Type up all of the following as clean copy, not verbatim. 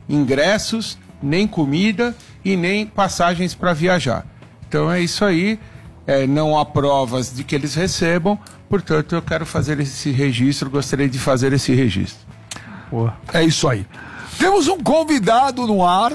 ingressos, nem comida e nem passagens para viajar. Então é isso aí, não há provas de que eles recebam, portanto eu quero fazer esse registro, gostaria de fazer esse registro. Boa. É isso aí. Temos um convidado no ar,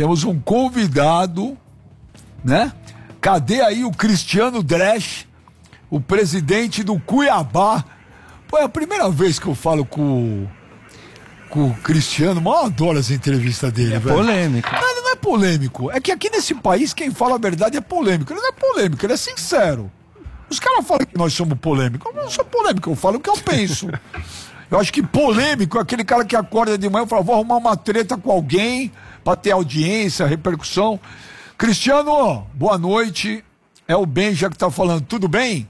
né? Cadê aí o Cristiano Dresch, o presidente do Cuiabá? Pô, é a primeira vez que eu falo com o Cristiano, mas eu adoro essa entrevista dele, velho. Polêmico. Ele não é polêmico, é que aqui nesse país quem fala a verdade é polêmico. Ele não é polêmico, ele é sincero. Os caras falam que nós somos polêmicos. Eu não sou polêmico, eu falo o que eu penso. Eu acho que polêmico é aquele cara que acorda de manhã e fala, vou arrumar uma treta com alguém pra ter audiência, repercussão. Cristiano, boa noite. É o Benja que tá falando, tudo bem?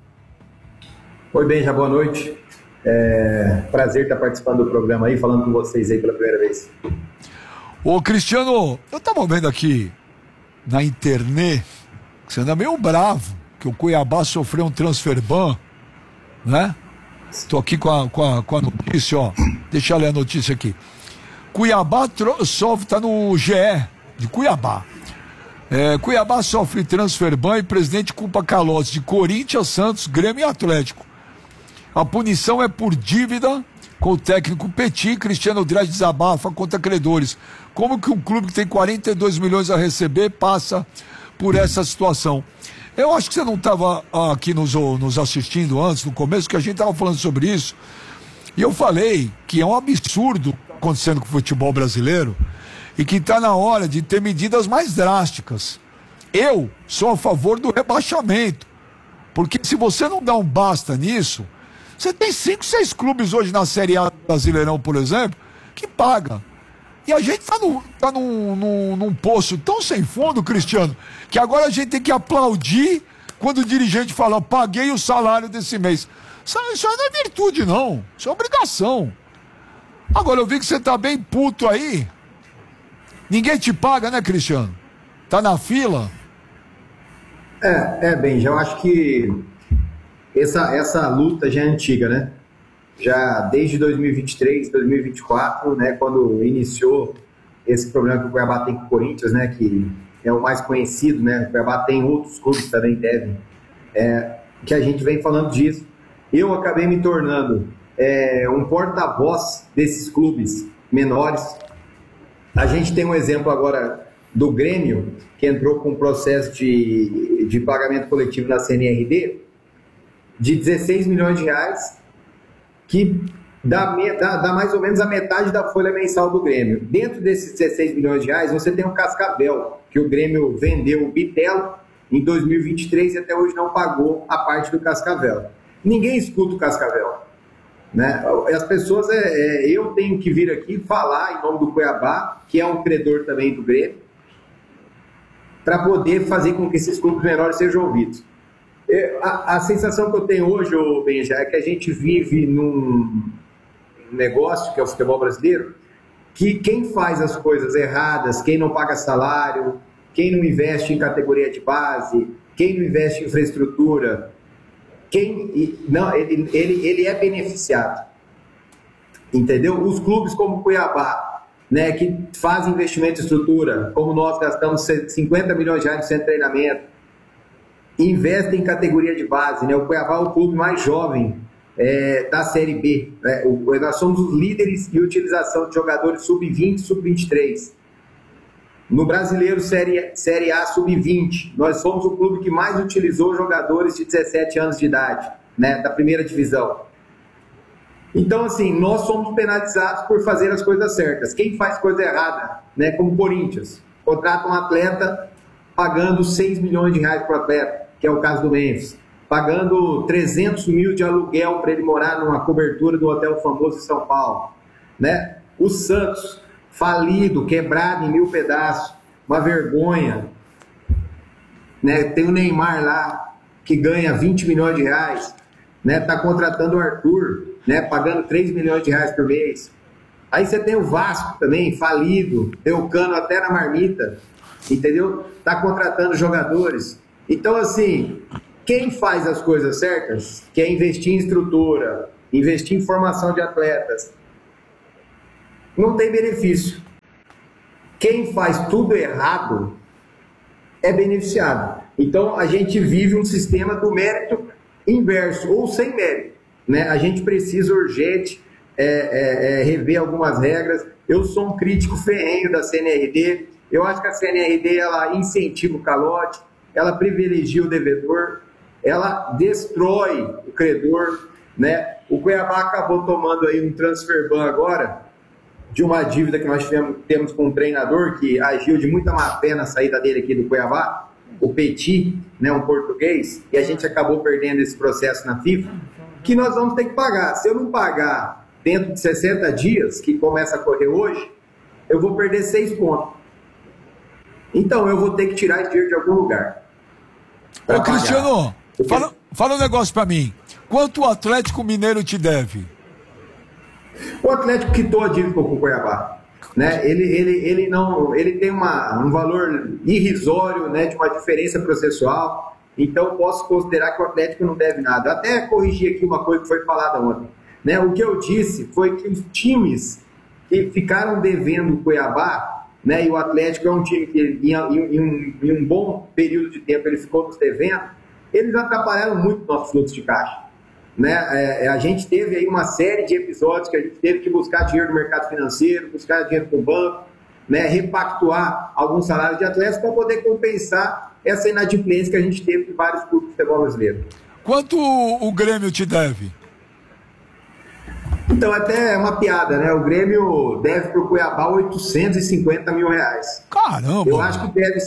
Oi, Benja, boa noite. Prazer estar participando do programa aí, falando com vocês aí pela primeira vez. Ô, Cristiano, eu tava vendo aqui na internet que você anda meio bravo, que o Cuiabá sofreu um transfer ban, né? Tô aqui com a notícia, ó. Deixa eu ler a notícia aqui. Cuiabá sofre, tá no GE de Cuiabá. Cuiabá sofre transfer ban e presidente culpa calotes de Corinthians, Santos, Grêmio e Atlético. A punição é por dívida com o técnico Petit. Cristiano Dresch desabafa contra credores. Como que um clube que tem 42 milhões a receber passa por essa situação? Eu acho que você não estava aqui nos assistindo antes, no começo, que a gente estava falando sobre isso. E eu falei que é um absurdo acontecendo com o futebol brasileiro e que está na hora de ter medidas mais drásticas. Eu sou a favor do rebaixamento, porque se você não dá um basta nisso, você tem 5, 6 clubes hoje na Série A do Brasileirão, por exemplo, que paga. E a gente tá num poço tão sem fundo, Cristiano, que agora a gente tem que aplaudir quando o dirigente fala, paguei o salário desse mês. Isso aí não é virtude, não. Isso é obrigação. Agora eu vi que você tá bem puto aí. Ninguém te paga, né, Cristiano? Tá na fila? Benja, eu acho que essa luta já é antiga, né? Já desde 2023, 2024, né, quando iniciou esse problema que o Cuiabá tem com o Corinthians, né, que é o mais conhecido, né, o Cuiabá tem outros clubes também, devem, que a gente vem falando disso. Eu acabei me tornando um porta-voz desses clubes menores. A gente tem um exemplo agora do Grêmio, que entrou com um processo de pagamento coletivo na CNRD de 16 milhões de reais, que dá mais ou menos a metade da folha mensal do Grêmio. Dentro desses 16 milhões de reais, você tem o Cascavel, que o Grêmio vendeu o Bitelo em 2023 e até hoje não pagou a parte do Cascavel. Ninguém escuta o Cascavel, né? As pessoas, eu tenho que vir aqui falar em nome do Cuiabá, que é um credor também do Grêmio, para poder fazer com que esses clubes menores sejam ouvidos. A sensação que eu tenho hoje, Benja, é que a gente vive num negócio, que é o futebol brasileiro, que quem faz as coisas erradas, quem não paga salário, quem não investe em categoria de base, quem não investe em infraestrutura, ele é beneficiado. Entendeu? Os clubes como o Cuiabá, né, que fazem investimento em estrutura, como nós gastamos 50 milhões de reais no centro de treinamento, investe em categoria de base, né? O Cuiabá é o clube mais jovem da Série B, né? Nós somos os líderes em utilização de jogadores sub-20 e sub-23. No Brasileiro Série A sub-20, nós somos o clube que mais utilizou jogadores de 17 anos de idade, né? Da primeira divisão. Então, assim, nós somos penalizados por fazer as coisas certas. Quem faz coisa errada, né? Como o Corinthians, contrata um atleta pagando 6 milhões de reais para o atleta, que é o caso do Memphis, pagando 300 mil de aluguel para ele morar numa cobertura do hotel famoso em São Paulo, né? O Santos, falido, quebrado em 1000 pedaços, uma vergonha, né? Tem o Neymar lá, que ganha 20 milhões de reais, né? Tá contratando o Arthur, né? Pagando 3 milhões de reais por mês. Aí você tem o Vasco também, falido, tem o Cano até na marmita, entendeu? Tá contratando jogadores. Então, assim, quem faz as coisas certas, que é investir em estrutura, investir em formação de atletas, não tem benefício. quem faz tudo errado é beneficiado. Então, a gente vive um sistema do mérito inverso, ou sem mérito, né? A gente precisa urgente rever algumas regras. Eu sou um crítico ferrenho da CNRD. Eu acho que a CNRD, ela incentiva o calote, ela privilegia o devedor, ela destrói o credor, né? O Cuiabá acabou tomando aí um transfer ban agora, de uma dívida que nós temos com um treinador que agiu de muita má fé na saída dele aqui do Cuiabá, o Petit, né, um português, e a gente acabou perdendo esse processo na FIFA, que nós vamos ter que pagar. Se eu não pagar dentro de 60 dias, que começa a correr hoje, eu vou perder 6 pontos. Então, eu vou ter que tirar esse dinheiro de algum lugar. Ô, Cristiano, fala um negócio pra mim. Quanto o Atlético Mineiro te deve? O Atlético quitou a dívida com o Cuiabá. Né? Ele tem um valor irrisório, né, de uma diferença processual. Então, posso considerar que o Atlético não deve nada. Até corrigir aqui uma coisa que foi falada ontem. Né? O que eu disse foi que os times que ficaram devendo o Cuiabá, né, e o Atlético é um time que em um bom período de tempo ele ficou nos devendo, eles atrapalharam muito o nosso fluxo de caixa. Né? A gente teve aí uma série de episódios que a gente teve que buscar dinheiro no mercado financeiro, buscar dinheiro com o banco, né? Repactuar alguns salários de atletas para poder compensar essa inadimplência que a gente teve de vários clubes de futebol brasileiro. Quanto o Grêmio te deve? Então, até é uma piada, né? O Grêmio deve para o Cuiabá 850 mil reais. Caramba! Eu acho que deve...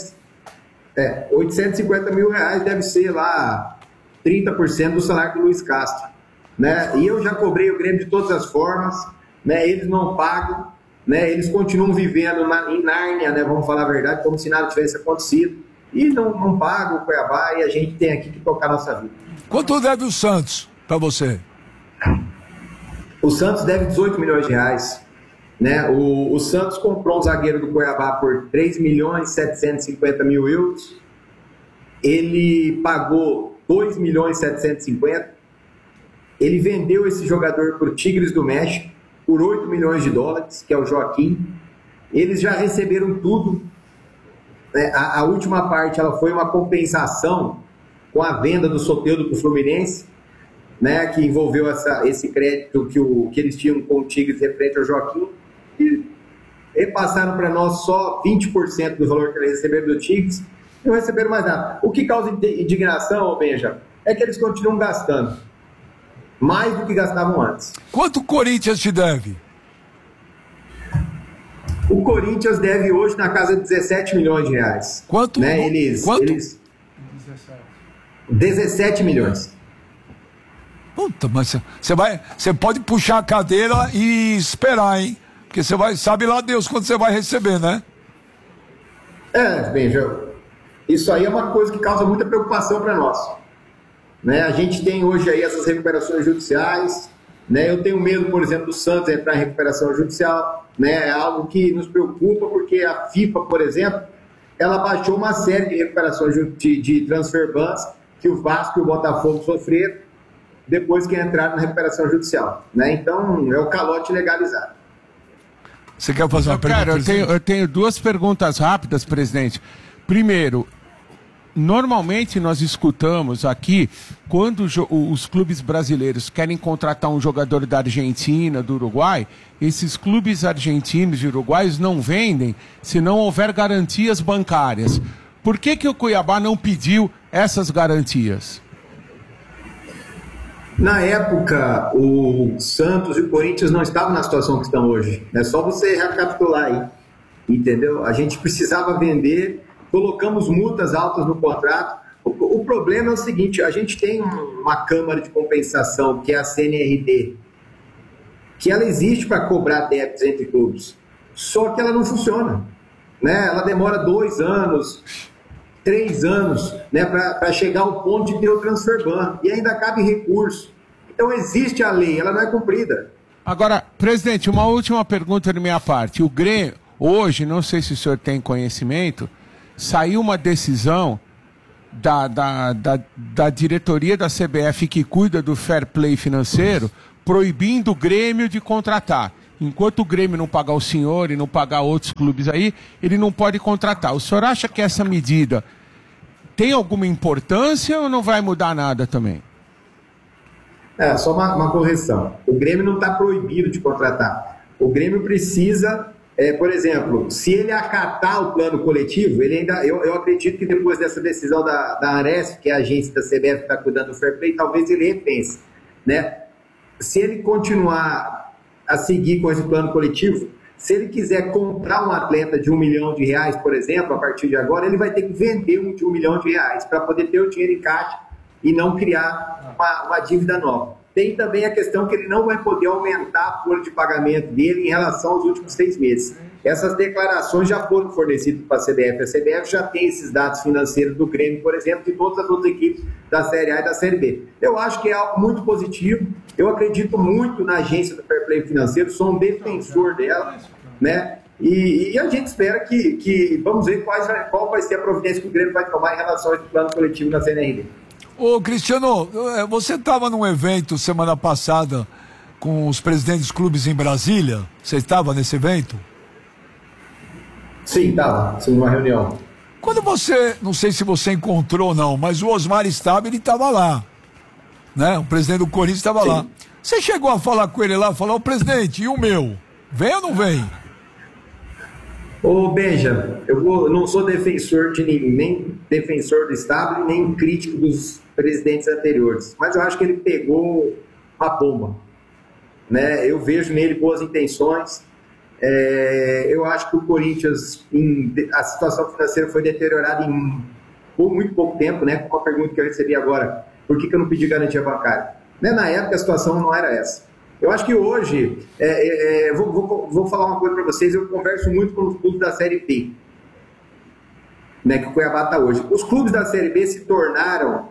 850 mil reais deve ser lá 30% do salário do Luiz Castro. Né? E eu já cobrei o Grêmio de todas as formas, né? Eles não pagam, né? Eles continuam vivendo em Nárnia, né? Vamos falar a verdade, como se nada tivesse acontecido. E não pagam o Cuiabá e a gente tem aqui que tocar a nossa vida. Quanto deve o Santos para você? O Santos deve 18 milhões de reais. Né? O Santos comprou um zagueiro do Cuiabá por 3 milhões e 750 mil euros. Ele pagou 2 milhões e 750. Ele vendeu esse jogador para o Tigres do México por 8 milhões de dólares, que é o Joaquim. Eles já receberam tudo. Né? A última parte ela foi uma compensação com a venda do Soteldo para o Fluminense, né? Que envolveu esse crédito que eles tinham com o Tigres referente ao Joaquim. E repassaram para nós só 20% do valor que eles receberam do Tigres e não receberam mais nada. O que causa indignação, Benja, é que eles continuam gastando mais do que gastavam antes. Quanto o Corinthians te deve? O Corinthians deve hoje na casa de 17 milhões de reais. Quanto? Né? Quanto? 17 milhões. Puta, mas você pode puxar a cadeira e esperar, hein? Porque sabe lá Deus quando você vai receber, né? Benja, isso aí é uma coisa que causa muita preocupação para nós. Né? A gente tem hoje aí essas recuperações judiciais, né? Eu tenho medo, por exemplo, do Santos entrar em recuperação judicial, né? É algo que nos preocupa porque a FIFA, por exemplo, ela baixou uma série de recuperações de transfer bans que o Vasco e o Botafogo sofreram depois que entraram na recuperação judicial. Né? Então, é o calote legalizado. Você quer fazer uma pergunta? Eu tenho duas perguntas rápidas, presidente. Primeiro, normalmente nós escutamos aqui, quando os clubes brasileiros querem contratar um jogador da Argentina, do Uruguai, esses clubes argentinos e uruguaios não vendem se não houver garantias bancárias. Por que o Cuiabá não pediu essas garantias? Na época, o Santos e o Corinthians não estavam na situação que estão hoje. É só você recapitular aí, entendeu? A gente precisava vender, colocamos multas altas no contrato. O problema é o seguinte, a gente tem uma câmara de compensação, que é a CNRD, que ela existe para cobrar débitos entre clubes, só que ela não funciona. Né? Ela demora 2 anos, 3 anos, né, para chegar ao ponto de ter o transfer ban, e ainda cabe recurso. Então existe a lei, ela não é cumprida. Agora, presidente, uma última pergunta da minha parte. O Grêmio, hoje, não sei se o senhor tem conhecimento, saiu uma decisão da diretoria da CBF que cuida do fair play financeiro, proibindo o Grêmio de contratar. enquanto o Grêmio não pagar o senhor e não pagar outros clubes aí, ele não pode contratar. O senhor acha que essa medida tem alguma importância ou não vai mudar nada também? Só uma correção. O Grêmio não está proibido de contratar. O Grêmio precisa, por exemplo, se ele acatar o plano coletivo, ele ainda, eu acredito que depois dessa decisão da Aresp, que é a agência da CBF que está cuidando do fair play, talvez ele repense, né? Se ele continuar a seguir com esse plano coletivo, se ele quiser comprar um atleta de R$1 milhão, por exemplo, a partir de agora, ele vai ter que vender um de R$1 milhão para poder ter o dinheiro em caixa e não criar uma dívida nova. Tem também a questão que ele não vai poder aumentar a folha de pagamento dele em relação aos últimos 6 meses. Essas declarações já foram fornecidas para a CBF. A CBF já tem esses dados financeiros do Grêmio, por exemplo, e de todas as outras equipes da Série A e da Série B. Eu acho que é algo muito positivo. Eu acredito muito na agência do Fair Play Financeiro, sou um defensor dela, né? E a gente espera que vamos ver qual vai ser a providência que o Grêmio vai tomar em relação a esse plano coletivo na CNRD. Ô Cristiano, você estava num evento semana passada com os presidentes dos clubes em Brasília? Você estava nesse evento? Sim, estava. Sim, numa reunião. Quando você, não sei se você encontrou ou não, mas o Osmar Stabile, ele estava lá, né? O presidente do Corinthians estava lá. Você chegou a falar com ele lá, falou, presidente, e o meu? Vem ou não vem? Ô Benja, eu não sou defensor de ninguém, nem defensor do Stabile, nem crítico dos presidentes anteriores, mas eu acho que ele pegou uma bomba, né? Eu vejo nele boas intenções. Eu acho que o Corinthians, a situação financeira foi deteriorada por muito pouco tempo, né? Com a pergunta que eu recebi agora, por que eu não pedi garantia bancária? Né? Na época a situação não era essa. Eu acho que hoje, vou falar uma coisa para vocês, eu converso muito com os clubes da Série B, né, que o Cuiabá está hoje. Os clubes da Série B se tornaram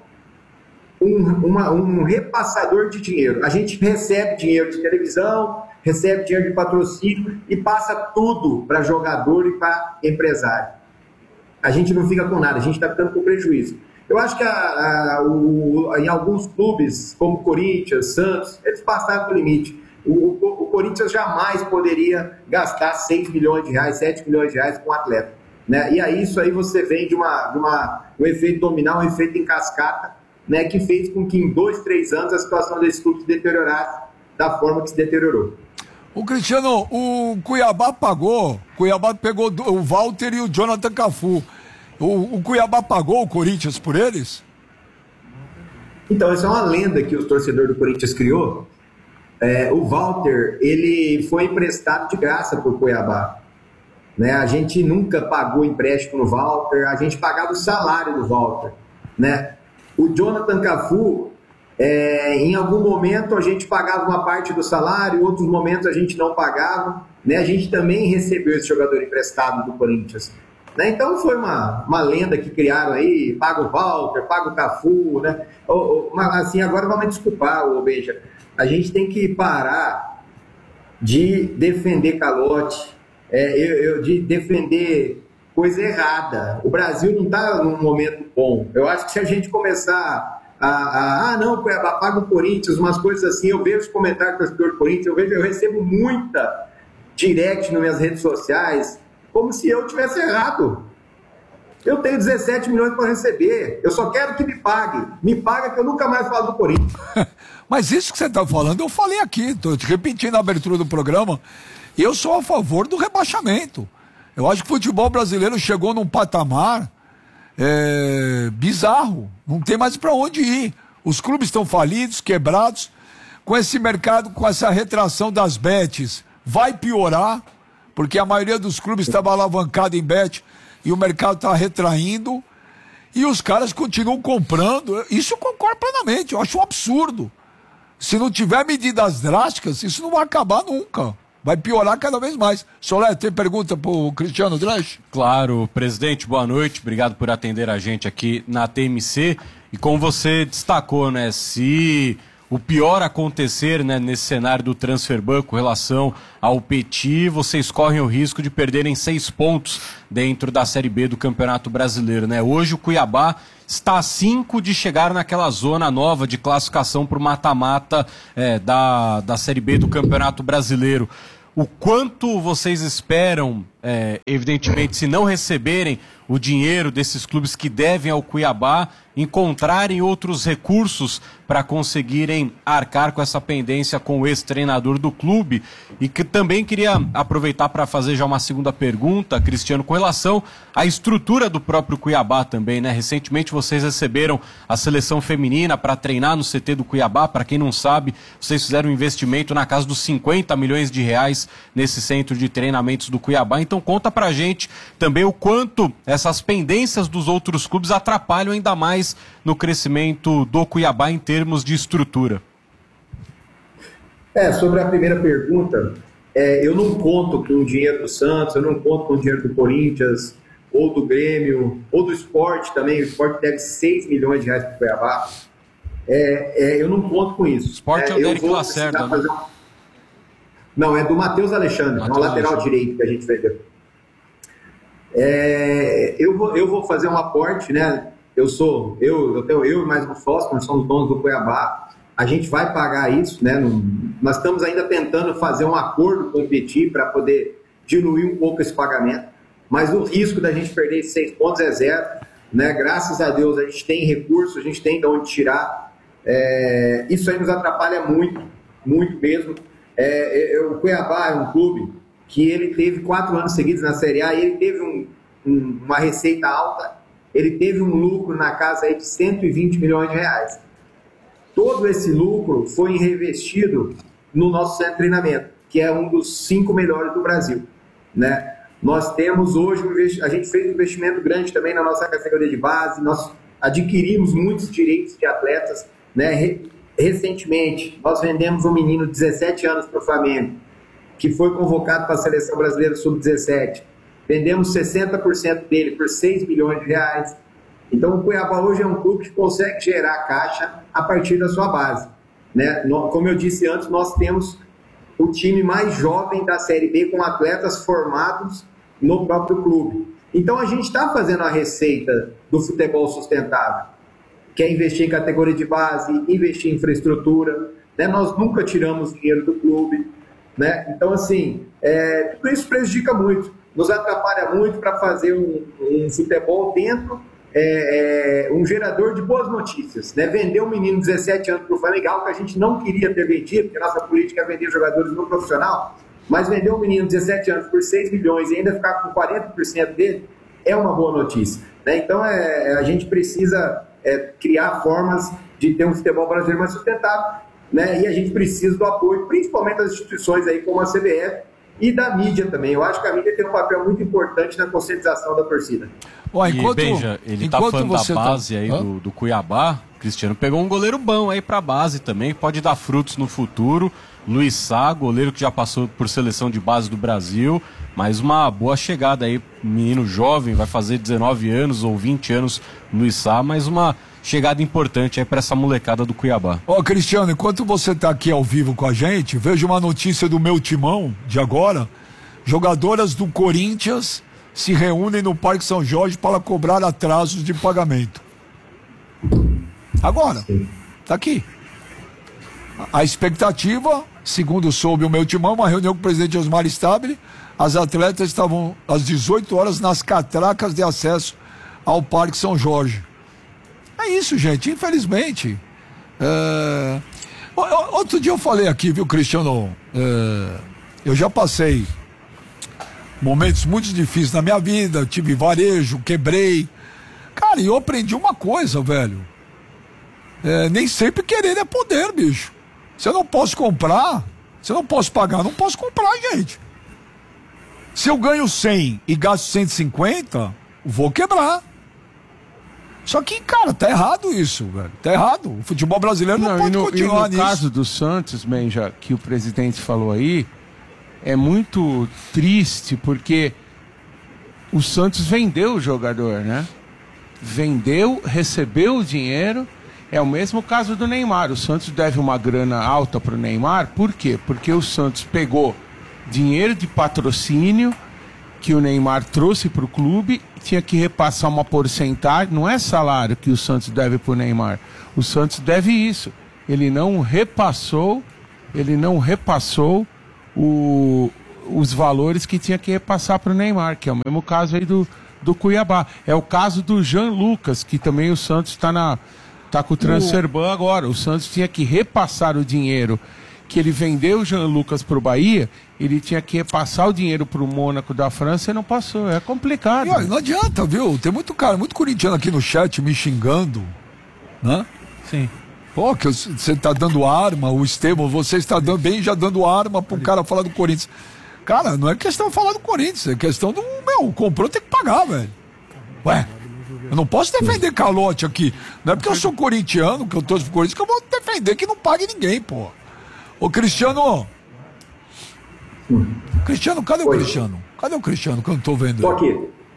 um repassador de dinheiro. A gente recebe dinheiro de televisão, recebe dinheiro de patrocínio e passa tudo para jogador e para empresário. A gente não fica com nada, a gente está ficando com prejuízo. Eu acho que em alguns clubes, como Corinthians, Santos, eles passaram do limite. O Corinthians jamais poderia gastar 6 milhões de reais, 7 milhões de reais com um atleta, né? E aí isso aí você vem de um efeito dominó, um efeito em cascata, né, que fez com que em 2, 3 anos a situação desse clube se deteriorasse da forma que se deteriorou. O Cristiano, o Cuiabá pagou, pegou o Walter e o Jonathan Cafu. O Cuiabá pagou o Corinthians por eles? Então, essa é uma lenda que o torcedor do Corinthians criou. O Walter, ele foi emprestado de graça por Cuiabá, né? A gente nunca pagou empréstimo no Walter, a gente pagava o salário do Walter, né? O Jonathan Cafu, em algum momento a gente pagava uma parte do salário, em outros momentos a gente não pagava, né? A gente também recebeu esse jogador emprestado do Corinthians, né? Então foi uma lenda que criaram aí, paga o Walter, paga o Cafu, né? Mas assim, agora vamos me desculpar, Benja, a gente tem que parar de defender calote, de defender coisa errada. O Brasil não está num momento bom. Eu acho que se a gente começar não, Cuiabá paga o Corinthians, umas coisas assim, eu vejo os comentários do torcedor do Corinthians, eu recebo muita direct nas minhas redes sociais, como se eu tivesse errado. Eu tenho 17 milhões para receber, eu só quero que me pague. Me paga que eu nunca mais falo do Corinthians. Mas isso que você está falando, eu falei aqui, estou te repetindo na abertura do programa, eu sou a favor do rebaixamento. Eu acho que o futebol brasileiro chegou num patamar bizarro, não tem mais para onde ir. Os clubes estão falidos, quebrados, com esse mercado, com essa retração das bets, vai piorar, porque a maioria dos clubes estava alavancado em bet e o mercado está retraindo e os caras continuam comprando. Isso eu concordo plenamente, eu acho um absurdo. Se não tiver medidas drásticas, isso não vai acabar nunca. Vai piorar cada vez mais. Solé, tem pergunta para o Cristiano Dresch? Claro, presidente, boa noite. Obrigado por atender a gente aqui na TMC. E como você destacou, né, se o pior acontecer, né, nesse cenário do transfer ban com relação ao Petit, vocês correm o risco de perderem 6 pontos dentro da Série B do Campeonato Brasileiro, né? Hoje o Cuiabá está a 5 de chegar naquela zona nova de classificação para o mata-mata da Série B do Campeonato Brasileiro. o quanto vocês esperam, evidentemente, se não receberem o dinheiro desses clubes que devem ao Cuiabá, encontrarem outros recursos para conseguirem arcar com essa pendência com o ex-treinador do clube. E que também queria aproveitar para fazer já uma segunda pergunta, Cristiano, com relação à estrutura do próprio Cuiabá também, né? Recentemente vocês receberam a seleção feminina para treinar no CT do Cuiabá. Para quem não sabe, vocês fizeram um investimento na casa dos 50 milhões de reais nesse centro de treinamentos do Cuiabá. Então conta pra gente também o quanto essas pendências dos outros clubes atrapalham ainda mais no crescimento do Cuiabá em termos de estrutura. Sobre a primeira pergunta, eu não conto com o dinheiro do Santos, eu não conto com o dinheiro do Corinthians, ou do Grêmio, ou do Sport também. O Sport deve 6 milhões de reais para o Cuiabá. Eu não conto com isso. Sport é o Derek Lacerda, né? Não, é do Matheus Alexandre, é o lateral direito que a gente vendeu. Eu vou fazer um aporte, né? Eu e mais o Fósforo, nós somos donos do Cuiabá. A gente vai pagar isso, né? Nós estamos ainda tentando fazer um acordo com o Petit para poder diluir um pouco esse pagamento, mas o risco da gente perder esses 6 pontos é zero, né? Graças a Deus a gente tem recursos, a gente tem de onde tirar. Isso aí nos atrapalha muito, muito mesmo. O Cuiabá é um clube que ele teve 4 anos seguidos na Série A e ele teve uma receita alta, ele teve um lucro na casa aí de 120 milhões de reais. Todo esse lucro foi reinvestido no nosso centro de treinamento, que é um dos 5 melhores do Brasil, né? Nós temos hoje, a gente fez um investimento grande também na nossa categoria de base, nós adquirimos muitos direitos de atletas, né? Recentemente, nós vendemos um menino de 17 anos para o Flamengo, que foi convocado para a Seleção Brasileira Sub-17. Vendemos 60% dele por 6 milhões de reais. Então, o Cuiabá hoje é um clube que consegue gerar caixa a partir da sua base, né? Como eu disse antes, nós temos o time mais jovem da Série B com atletas formados no próprio clube. Então, a gente está fazendo a receita do futebol sustentável, que é investir em categoria de base, investir em infraestrutura, né? Nós nunca tiramos dinheiro do clube, né? Então, assim, tudo isso prejudica muito, nos atrapalha muito para fazer um futebol dentro, um gerador de boas notícias, né? Vender um menino de 17 anos para o Flamengo, algo que a gente não queria ter vendido, porque a nossa política é vender jogadores no profissional, mas vender um menino de 17 anos por 6 milhões e ainda ficar com 40% dele é uma boa notícia, né? Então, a gente precisa criar formas de ter um futebol brasileiro mais sustentável, né? E a gente precisa do apoio, principalmente das instituições aí como a CBF e da mídia também. Eu acho que a mídia tem um papel muito importante na conscientização da torcida. Beija, ele tá falando da base aí do Cuiabá. Cristiano pegou um goleiro bom aí pra base também, pode dar frutos no futuro. Luiz Sá, goleiro que já passou por seleção de base do Brasil, mas uma boa chegada aí, menino jovem, vai fazer 19 anos ou 20 anos, Luiz Sá, mas uma chegada importante aí para essa molecada do Cuiabá. Cristiano, enquanto você tá aqui ao vivo com a gente, vejo uma notícia do meu timão de agora. Jogadoras do Corinthians se reúnem no Parque São Jorge para cobrar atrasos de pagamento. Agora, tá aqui. A expectativa, segundo soube o meu timão, uma reunião com o presidente Osmar Stabile, as atletas estavam às 18 horas nas catracas de acesso ao Parque São Jorge. É isso, gente, infelizmente. Outro dia eu falei aqui, viu, Cristiano? Eu já passei momentos muito difíceis na minha vida, tive varejo, quebrei. Cara, e eu aprendi uma coisa, velho. Nem sempre querer é poder, bicho. Se eu não posso comprar, se eu não posso pagar, não posso comprar, gente. Se eu ganho 100 e gasto 150, vou quebrar. Só que, cara, tá errado isso, velho. Tá errado. O futebol brasileiro não pode continuar nisso. No caso do Santos, Benja, que o presidente falou aí, é muito triste porque o Santos vendeu o jogador, né? Vendeu, recebeu o dinheiro. É o mesmo caso do Neymar. O Santos deve uma grana alta pro Neymar. Por quê? Porque o Santos pegou dinheiro de patrocínio que o Neymar trouxe para o clube, tinha que repassar uma porcentagem, não é salário que o Santos deve para o Neymar, o Santos deve isso, ele não repassou os valores que tinha que repassar para o Neymar, que é o mesmo caso aí do Cuiabá. É o caso do Jean Lucas, que também o Santos está com o Transferban agora. O Santos tinha que repassar o dinheiro que ele vendeu o Jean Lucas para o Bahia, ele tinha que repassar o dinheiro para o Mônaco da França e não passou. É complicado. E, olha, não adianta, viu? Tem muito corintiano aqui no chat me xingando, né? Sim. Pô, que você tá dando arma, o Estevão, você está já dando arma para um cara falar do Corinthians. Cara, não é questão de falar do Corinthians, é questão do, comprou, tem que pagar, velho. Ué, eu não posso defender calote aqui. Não é porque eu sou corintiano, que eu torço pro Corinthians, que eu vou defender que não pague ninguém, pô. Ô, Cristiano. Cristiano, cadê o Cristiano? Cadê o Cristiano que eu não tô vendo? Tô aqui.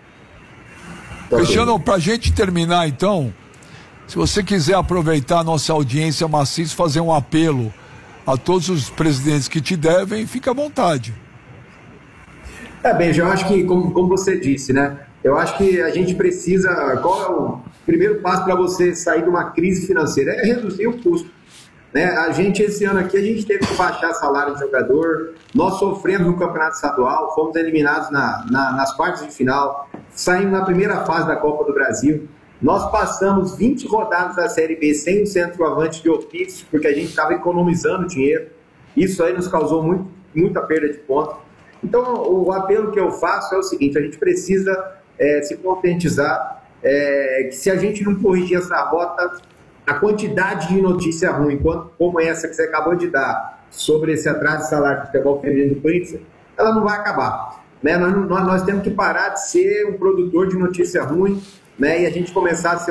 Cristiano, pra gente terminar, então, se você quiser aproveitar a nossa audiência maciça, fazer um apelo a todos os presidentes que te devem, fica à vontade. Benja, eu acho que, como você disse, né? Eu acho que a gente precisa... Qual é o primeiro passo para você sair de uma crise financeira? É reduzir o custo. Né? A gente, esse ano aqui, a gente teve que baixar salário de jogador, nós sofremos no campeonato estadual, fomos eliminados nas quartas de final, saímos na primeira fase da Copa do Brasil, nós passamos 20 rodadas da Série B sem o centroavante de ofício, porque a gente estava economizando dinheiro, isso aí nos causou muita perda de ponto. Então, o apelo que eu faço é o seguinte, a gente precisa se conscientizar que se a gente não corrigir essa rota, a quantidade de notícia ruim, como essa que você acabou de dar, sobre esse atraso de salário do futebol feminino do Corinthians, ela não vai acabar. Né? Nós temos que parar de ser um produtor de notícia ruim, né? E a gente começar a ser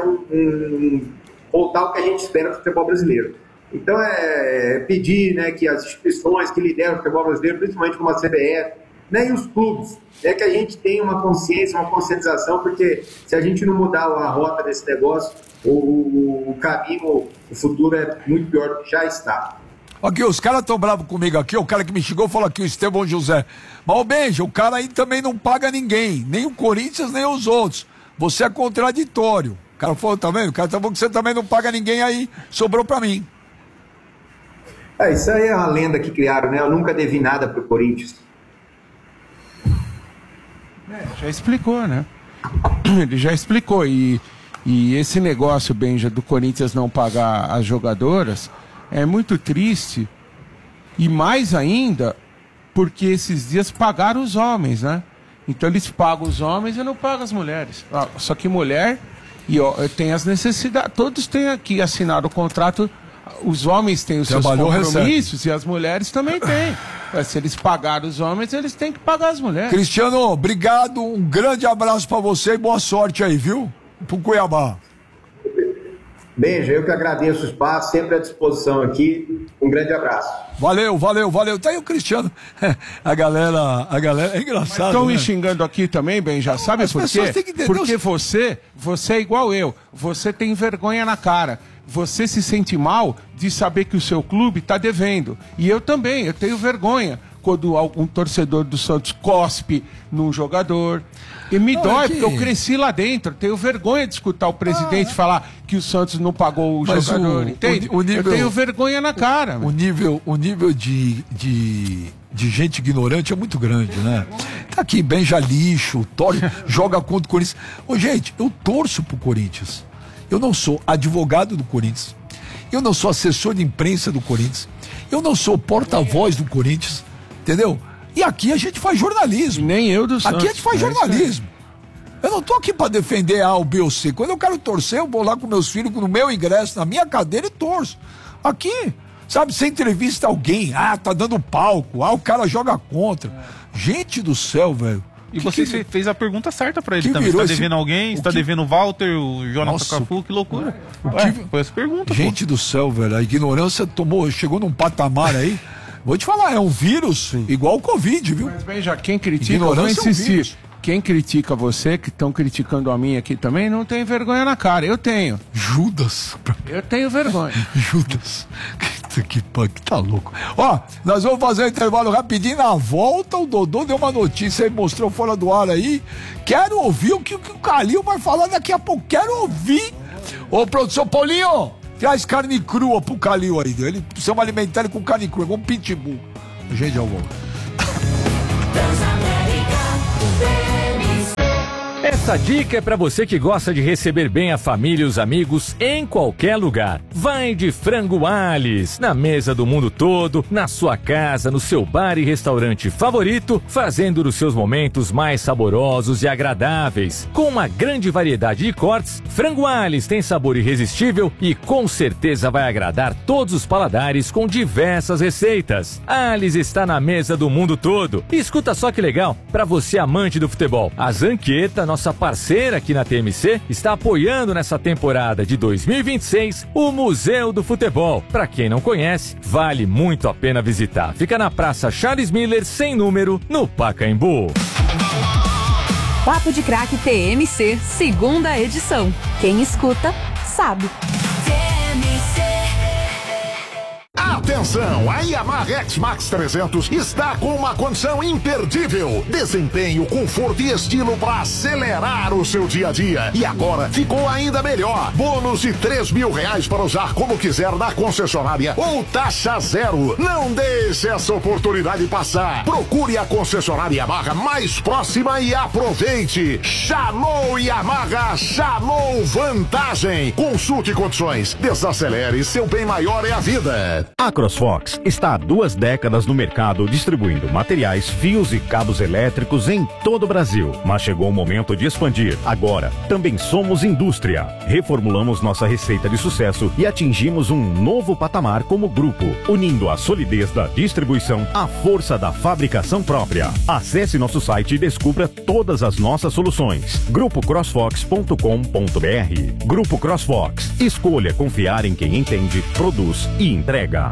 voltar ao que a gente espera do futebol brasileiro. Então, pedir, né, que as instituições que lideram o futebol brasileiro, principalmente como a CBF, né, e os clubes, que a gente tenha uma consciência, uma conscientização, porque se a gente não mudar a rota desse negócio, o caminho, o futuro é muito pior do que já está. Aqui, os caras estão bravos comigo aqui, o cara que me chegou falou aqui, o Estevão José. Mas, Benja, o cara aí também não paga ninguém, nem o Corinthians, nem os outros. Você é contraditório. O cara falou, tá vendo? O cara tá falando que você também não paga ninguém aí, sobrou pra mim. Isso aí é uma lenda que criaram, né? Eu nunca devi nada pro Corinthians. Já explicou, né? Ele já explicou. E esse negócio, Benja, do Corinthians não pagar as jogadoras é muito triste. E mais ainda, porque esses dias pagaram os homens, né? Então eles pagam os homens e não pagam as mulheres. Só que mulher tem as necessidades. Todos têm que assinar o contrato. Os homens têm os seus compromissos e as mulheres também têm. Se eles pagaram os homens, eles têm que pagar as mulheres. Cristiano, obrigado, um grande abraço pra você e boa sorte aí, viu? Pro Cuiabá. Beijo, eu que agradeço o espaço, sempre à disposição aqui. Um grande abraço. Valeu. Tá aí o Cristiano. A galera é engraçado. Estão né? me xingando aqui também, bem, já sabe por quê? Porque você é igual eu. Você tem vergonha na cara. Você se sente mal de saber que o seu clube está devendo. E eu também, eu tenho vergonha quando algum torcedor do Santos cospe num jogador. E me dói, porque eu cresci lá dentro. Eu tenho vergonha de escutar o presidente falar que o Santos não pagou o jogador. Entende? Eu tenho vergonha na cara. O nível de gente ignorante é muito grande, né? Tá aqui, Benja lixo, joga contra o Corinthians. Gente, eu torço pro Corinthians. Eu não sou advogado do Corinthians. Eu não sou assessor de imprensa do Corinthians. Eu não sou porta-voz do Corinthians. Entendeu? E aqui a gente faz jornalismo. Nem eu do Santos. Aqui a gente faz jornalismo. Eu não tô aqui pra defender A, o B ou C. Quando eu quero torcer, eu vou lá com meus filhos, no meu ingresso, na minha cadeira e torço. Aqui, sabe, você entrevista alguém, tá dando palco, o cara joga contra. Gente do céu, velho. E você fez a pergunta certa pra ele também. Você tá devendo alguém? Você tá devendo o Walter, o Jonathan Cafu? Que loucura. Foi essa pergunta. Gente do céu, velho. A ignorância chegou num patamar aí. Vou te falar, é um vírus igual o Covid, viu? Mas bem, já quem critica, eu vou insistir. Quem critica você, que estão criticando a mim aqui também, não tem vergonha na cara. Eu tenho. Judas. Eu tenho vergonha. Judas. Que tá louco. Ó, nós vamos fazer um intervalo rapidinho. Na volta, o Dodô deu uma notícia aí, mostrou fora do ar aí. Quero ouvir o que o Calil vai falar daqui a pouco. Quero ouvir. Ô, produção, Paulinho, traz carne crua pro Calil aí. Ele precisa alimentar ele com carne crua, com pitbull. A gente já volta. Essa dica é para você que gosta de receber bem a família e os amigos em qualquer lugar. Vai de Frango Alice, na mesa do mundo todo, na sua casa, no seu bar e restaurante favorito, fazendo dos seus momentos mais saborosos e agradáveis. Com uma grande variedade de cortes, Frango Alice tem sabor irresistível e com certeza vai agradar todos os paladares com diversas receitas. Alice está na mesa do mundo todo. E escuta só que legal, para você amante do futebol, a Zanqueta, nossa parceira aqui na TMC, está apoiando nessa temporada de 2026 o Museu do Futebol. Para quem não conhece, vale muito a pena visitar. Fica na Praça Charles Miller, sem número, no Pacaembu. Papo de Craque TMC, segunda edição. Quem escuta, sabe. Atenção, a Yamaha X-Max 300 está com uma condição imperdível. Desempenho, conforto e estilo para acelerar o seu dia a dia. E agora ficou ainda melhor. Bônus de R$3.000 para usar como quiser na concessionária ou taxa zero. Não deixe essa oportunidade passar. Procure a concessionária Yamaha mais próxima e aproveite. Chamou Yamaha, chamou vantagem. Consulte condições. Desacelere, seu bem maior é a vida. A CrossFox está há 2 décadas no mercado distribuindo materiais, fios e cabos elétricos em todo o Brasil. Mas chegou o momento de expandir. Agora, também somos indústria. Reformulamos nossa receita de sucesso e atingimos um novo patamar como grupo, unindo a solidez da distribuição à força da fabricação própria. Acesse nosso site e descubra todas as nossas soluções. GrupoCrossFox.com.br. Grupo CrossFox. Escolha confiar em quem entende, produz e entrega.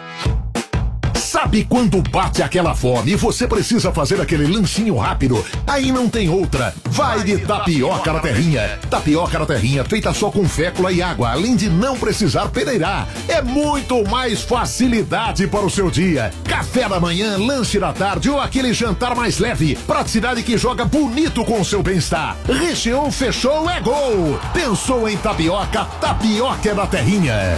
Sabe quando bate aquela fome e você precisa fazer aquele lanchinho rápido? Aí não tem outra. Vai de tapioca na terrinha. Tapioca na terrinha feita só com fécula e água, além de não precisar peneirar. É muito mais facilidade para o seu dia. Café da manhã, lanche da tarde ou aquele jantar mais leve. Praticidade que joga bonito com o seu bem-estar. Recheou, fechou, é gol. Pensou em tapioca? Tapioca é na terrinha.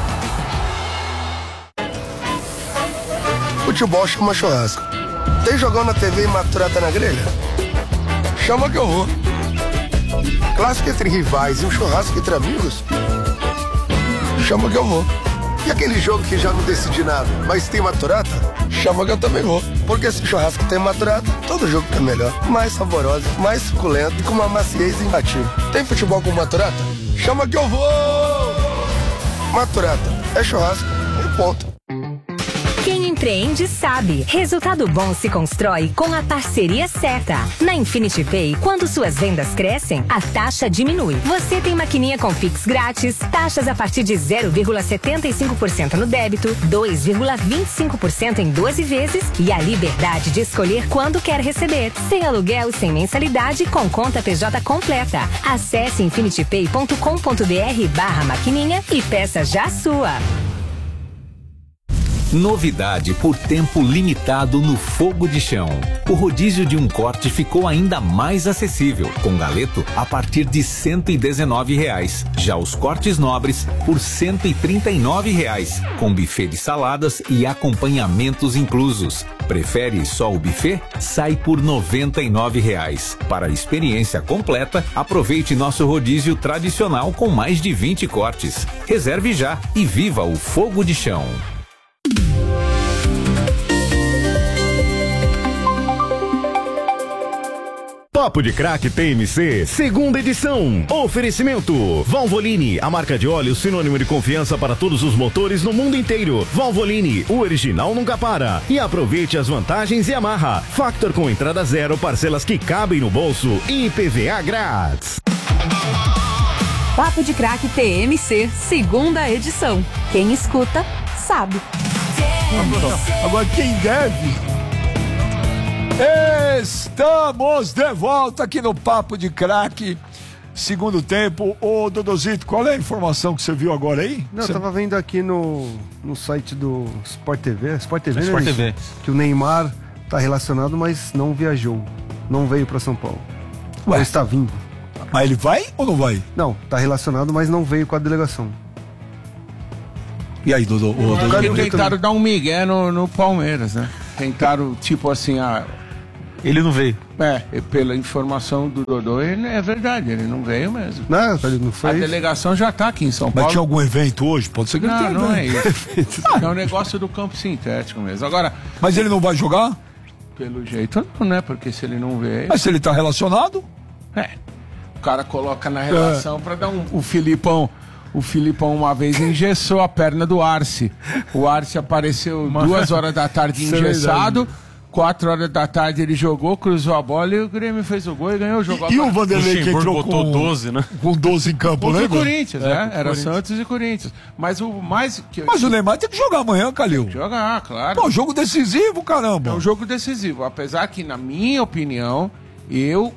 Futebol chama churrasco. Tem jogão na TV e maturata na grelha? Chama que eu vou. Clássico entre rivais e um churrasco entre amigos? Chama que eu vou. E aquele jogo que já não decidi nada, mas tem maturata? Chama que eu também vou. Porque se churrasco tem maturata, todo jogo tá melhor. Mais saboroso, mais suculento e com uma maciez imbatível. Tem futebol com maturata? Chama que eu vou! Maturata é churrasco e ponto. Quem empreende sabe. Resultado bom se constrói com a parceria certa. Na Infinity Pay, quando suas vendas crescem, a taxa diminui. Você tem maquininha com Pix grátis, taxas a partir de 0,75% no débito, 2,25% em 12 vezes e a liberdade de escolher quando quer receber. Sem aluguel, sem mensalidade, com conta PJ completa. Acesse infinitypay.com.br/maquininha e peça já a sua. Novidade por tempo limitado no Fogo de Chão. O rodízio de um corte ficou ainda mais acessível, com galeto a partir de R$119. Já os cortes nobres por R$139, com buffet de saladas e acompanhamentos inclusos. Prefere só o buffet? Sai por R$99. Para a experiência completa, aproveite nosso rodízio tradicional com mais de 20 cortes. Reserve já e viva o Fogo de Chão. Papo de Craque TMC, segunda edição. Oferecimento Valvoline, a marca de óleo sinônimo de confiança para todos os motores no mundo inteiro. Valvoline, o original nunca para. E aproveite as vantagens Yamaha. Factor com entrada zero, parcelas que cabem no bolso e IPVA grátis. Papo de Craque TMC, segunda edição. Quem escuta, sabe. Agora quem deve... Estamos de volta aqui no Papo de Craque, segundo tempo. Ô Dodozito, qual é a informação que você viu agora aí? Não, eu tava vendo aqui no site do Sport TV, Sport TV, Sport TV, que o Neymar tá relacionado, mas não viajou, não veio pra São Paulo. Ué? Ele está vindo. Mas ele vai ou não vai? Não, tá relacionado, mas não veio com a delegação. E aí, Dodô? Tentaram dar um migué no Palmeiras, né? Tentaram, tipo assim, Ele não veio. Pela informação do Dodô, é verdade, ele não veio mesmo. Não foi. A delegação já está aqui em São Paulo. Mas tinha algum evento hoje? Pode ser que ele tenha. Não é isso. É um negócio do campo sintético mesmo. Agora, mas ele não vai jogar? Pelo jeito não, né? Porque se ele não veio... Mas se ele está relacionado? O cara coloca na relação para dar o Filipão... O Filipão uma vez engessou a perna do Arce. O Arce apareceu 2 horas da tarde engessado. 4 horas da tarde ele jogou, cruzou a bola e o Grêmio fez o gol e ganhou o jogo. E o Vanderlei que entrou botou 12, né? Com 12 em campo, né? O Corinthians, né? Era Santos e Corinthians. Mas o mais... Mas o Neymar tem que jogar amanhã, Calil. Tem que jogar, claro. Pô, jogo decisivo, caramba. É um jogo decisivo. Apesar que, na minha opinião, eu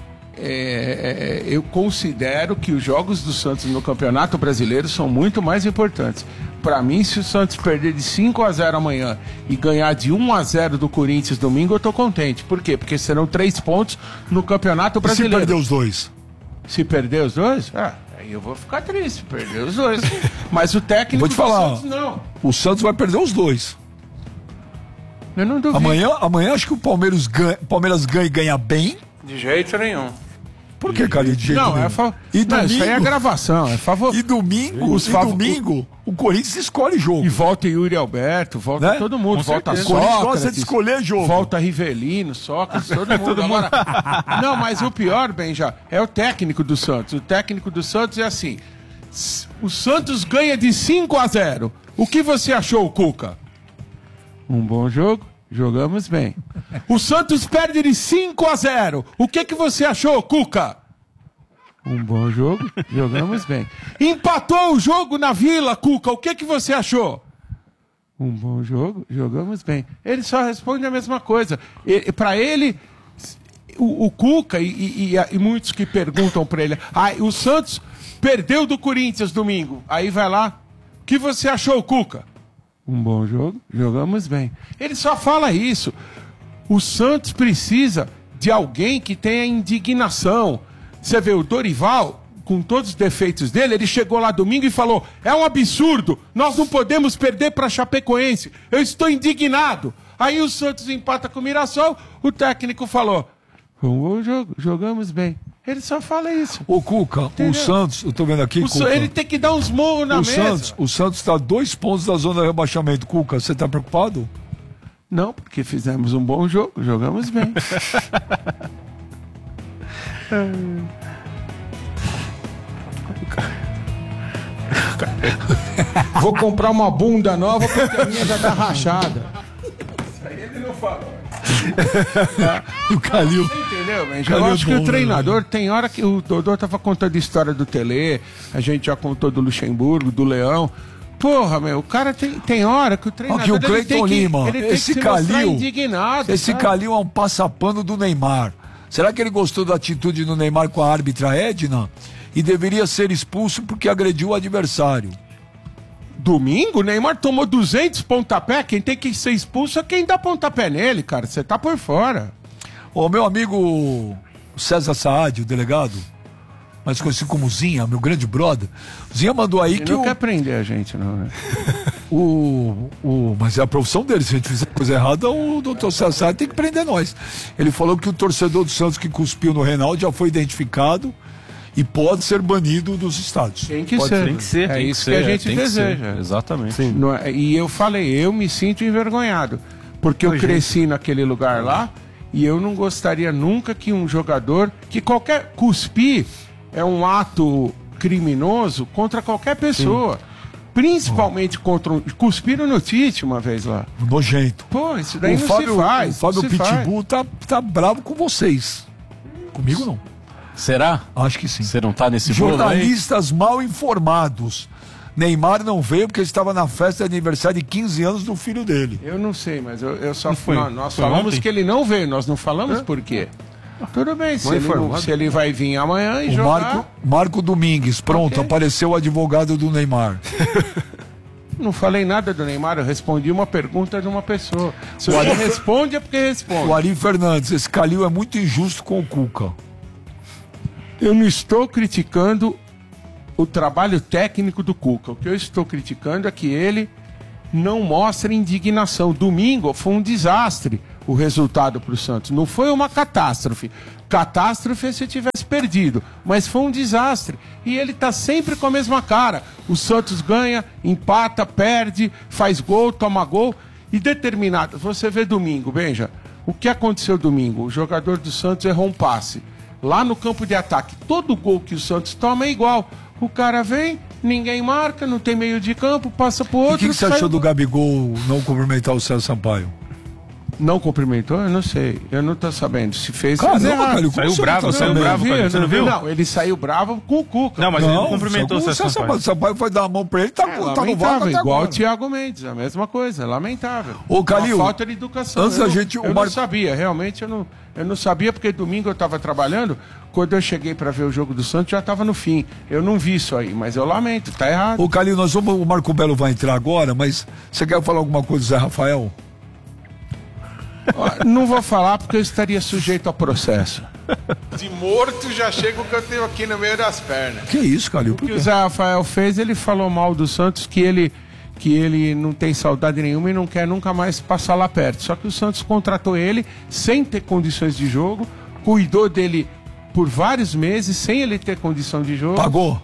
considero que os jogos do Santos no Campeonato Brasileiro são muito mais importantes. Para mim, se o Santos perder de 5-0 amanhã e ganhar de 1-0 do Corinthians domingo, eu tô contente. Por quê? Porque serão 3 pontos no Campeonato Brasileiro. E se perder os dois? Se perder os dois? Aí eu vou ficar triste, perder os dois. Mas o técnico vou te falar, do Santos não. O Santos vai perder os dois. Eu não duvido. Amanhã acho que o Palmeiras ganha e ganha bem. De jeito nenhum. Por que, cara? De jeito nenhum? E domingo, isso aí é gravação, é favor. E domingo, o Corinthians escolhe jogo. E volta Yuri Alberto, volta todo mundo. Volta Sócrates. O Corinthians gosta de escolher jogo. Volta Rivelino, Sócrates, todo mundo. Agora, não, mas o pior, Benja, é o técnico do Santos. O técnico do Santos é assim: o Santos ganha de 5-0. O que você achou, Cuca? Um bom jogo. Jogamos bem. O Santos perde de 5-0. O que você achou, Cuca? Um bom jogo. Jogamos bem. Empatou o jogo na Vila, Cuca. O que você achou? Um bom jogo. Jogamos bem. Ele só responde a mesma coisa. Para ele, o Cuca e muitos que perguntam para ele, o Santos perdeu do Corinthians domingo. Aí vai lá. O que você achou, Cuca? Um bom jogo, jogamos bem. Ele só fala isso. O Santos precisa de alguém que tenha indignação. Você vê o Dorival, com todos os defeitos dele, ele chegou lá domingo e falou: é um absurdo, nós não podemos perder para Chapecoense, eu estou indignado. Aí o Santos empata com o Mirassol, o técnico falou: um bom jogo, jogamos bem. Ele só fala isso. Ô, Cuca, entendeu? O Santos, eu tô vendo aqui, Cuca, ele tem que dar uns morros na mesa. O Santos está a 2 pontos da zona de rebaixamento. Cuca, você tá preocupado? Não, porque fizemos um bom jogo, jogamos bem. Vou comprar uma bunda nova porque a minha já tá rachada. Isso aí ele não falou. O Calil. Você entendeu, gente? Eu acho que o treinador, tem hora que o Dodô tava contando a história do Tele, a gente já contou do Luxemburgo, do Leão. Porra, meu, o cara tem hora que o treinador aqui, o Cleiton Lima, esse Calil, indignado. Esse Calil é um passapano do Neymar. Será que ele gostou da atitude do Neymar com a árbitra Edna? E deveria ser expulso porque agrediu o adversário. Domingo, o Neymar tomou 200 pontapé. Quem tem que ser expulso é quem dá pontapé nele, cara. Você tá por fora. O meu amigo César Saad, o delegado, mais conhecido como Zinha, meu grande brother. Zinha mandou aí que não quer prender a gente, não, né? Mas é a profissão dele. Se a gente fizer coisa errada, o doutor César Saad tem que prender nós. Ele falou que o torcedor do Santos que cuspiu no Reinaldo já foi identificado e pode ser banido dos estádios. Tem que ser. Tem que ser. É isso que a gente deseja. Exatamente. E eu falei, eu me sinto envergonhado. Porque eu cresci naquele lugar lá e eu não gostaria nunca que um jogador, que qualquer cuspir é um ato criminoso contra qualquer pessoa. Sim. Principalmente contra cuspiram no Tite uma vez lá. Nojento. Pô, isso daí não se faz. O Fábio Pitbull tá bravo com vocês. Comigo não. Será? Acho que sim. Você não tá nesse bolo aí? Jornalistas mal informados. Neymar não veio porque estava na festa de aniversário de 15 anos do filho dele. Eu não sei, mas eu só fui. Nós falamos que ele não veio, nós não falamos por quê. Tudo bem, se ele vai vir amanhã e jogar... Marco Domingues, pronto, apareceu o advogado do Neymar. Não falei nada do Neymar, eu respondi uma pergunta de uma pessoa. Se ele responde é porque responde. O Ari Fernandes, esse Calil é muito injusto com o Cuca. Eu não estou criticando o trabalho técnico do Cuca. O que eu estou criticando é que ele não mostra indignação. Domingo foi um desastre. o resultado para o Santos. Não foi uma catástrofe. Catástrofe é se tivesse perdido, mas foi um desastre. E ele tá sempre com a mesma cara. O Santos ganha, empata, perde, faz gol, toma gol. E determinado. Você vê domingo, Benja, o que aconteceu domingo? O jogador do Santos errou um passe. Lá no campo de ataque, todo gol que o Santos toma é igual. O cara vem, ninguém marca, não tem meio de campo, passa pro outro. E o que você achou do Gabigol não cumprimentar o César Sampaio? Não cumprimentou? Eu não sei. Eu não tô sabendo. Se fez... Caramba, saiu bravo, você não viu? Não, ele saiu bravo com o Cuca. Não, mas ele não cumprimentou o César Sampaio. O Sampaio foi dar a mão pra ele, tá no vago. Igual o Thiago Mendes, a mesma coisa, lamentável. Ô, Calil, uma falta de educação. Antes eu não sabia, realmente eu não sabia, porque domingo eu tava trabalhando, quando eu cheguei pra ver o jogo do Santos já tava no fim. Eu não vi isso aí, mas eu lamento, tá errado. Ô, Calil, o Marco Belo vai entrar agora, mas você quer falar alguma coisa do Zé Rafael? Não vou falar porque eu estaria sujeito a processo. De morto já chega o que eu tenho aqui no meio das pernas. Que isso, Calil? O que o Zé Rafael fez, ele falou mal do Santos, que ele não tem saudade nenhuma e não quer nunca mais passar lá perto. Só que o Santos contratou ele sem ter condições de jogo, cuidou dele por vários meses sem ele ter condição de jogo. Pagou?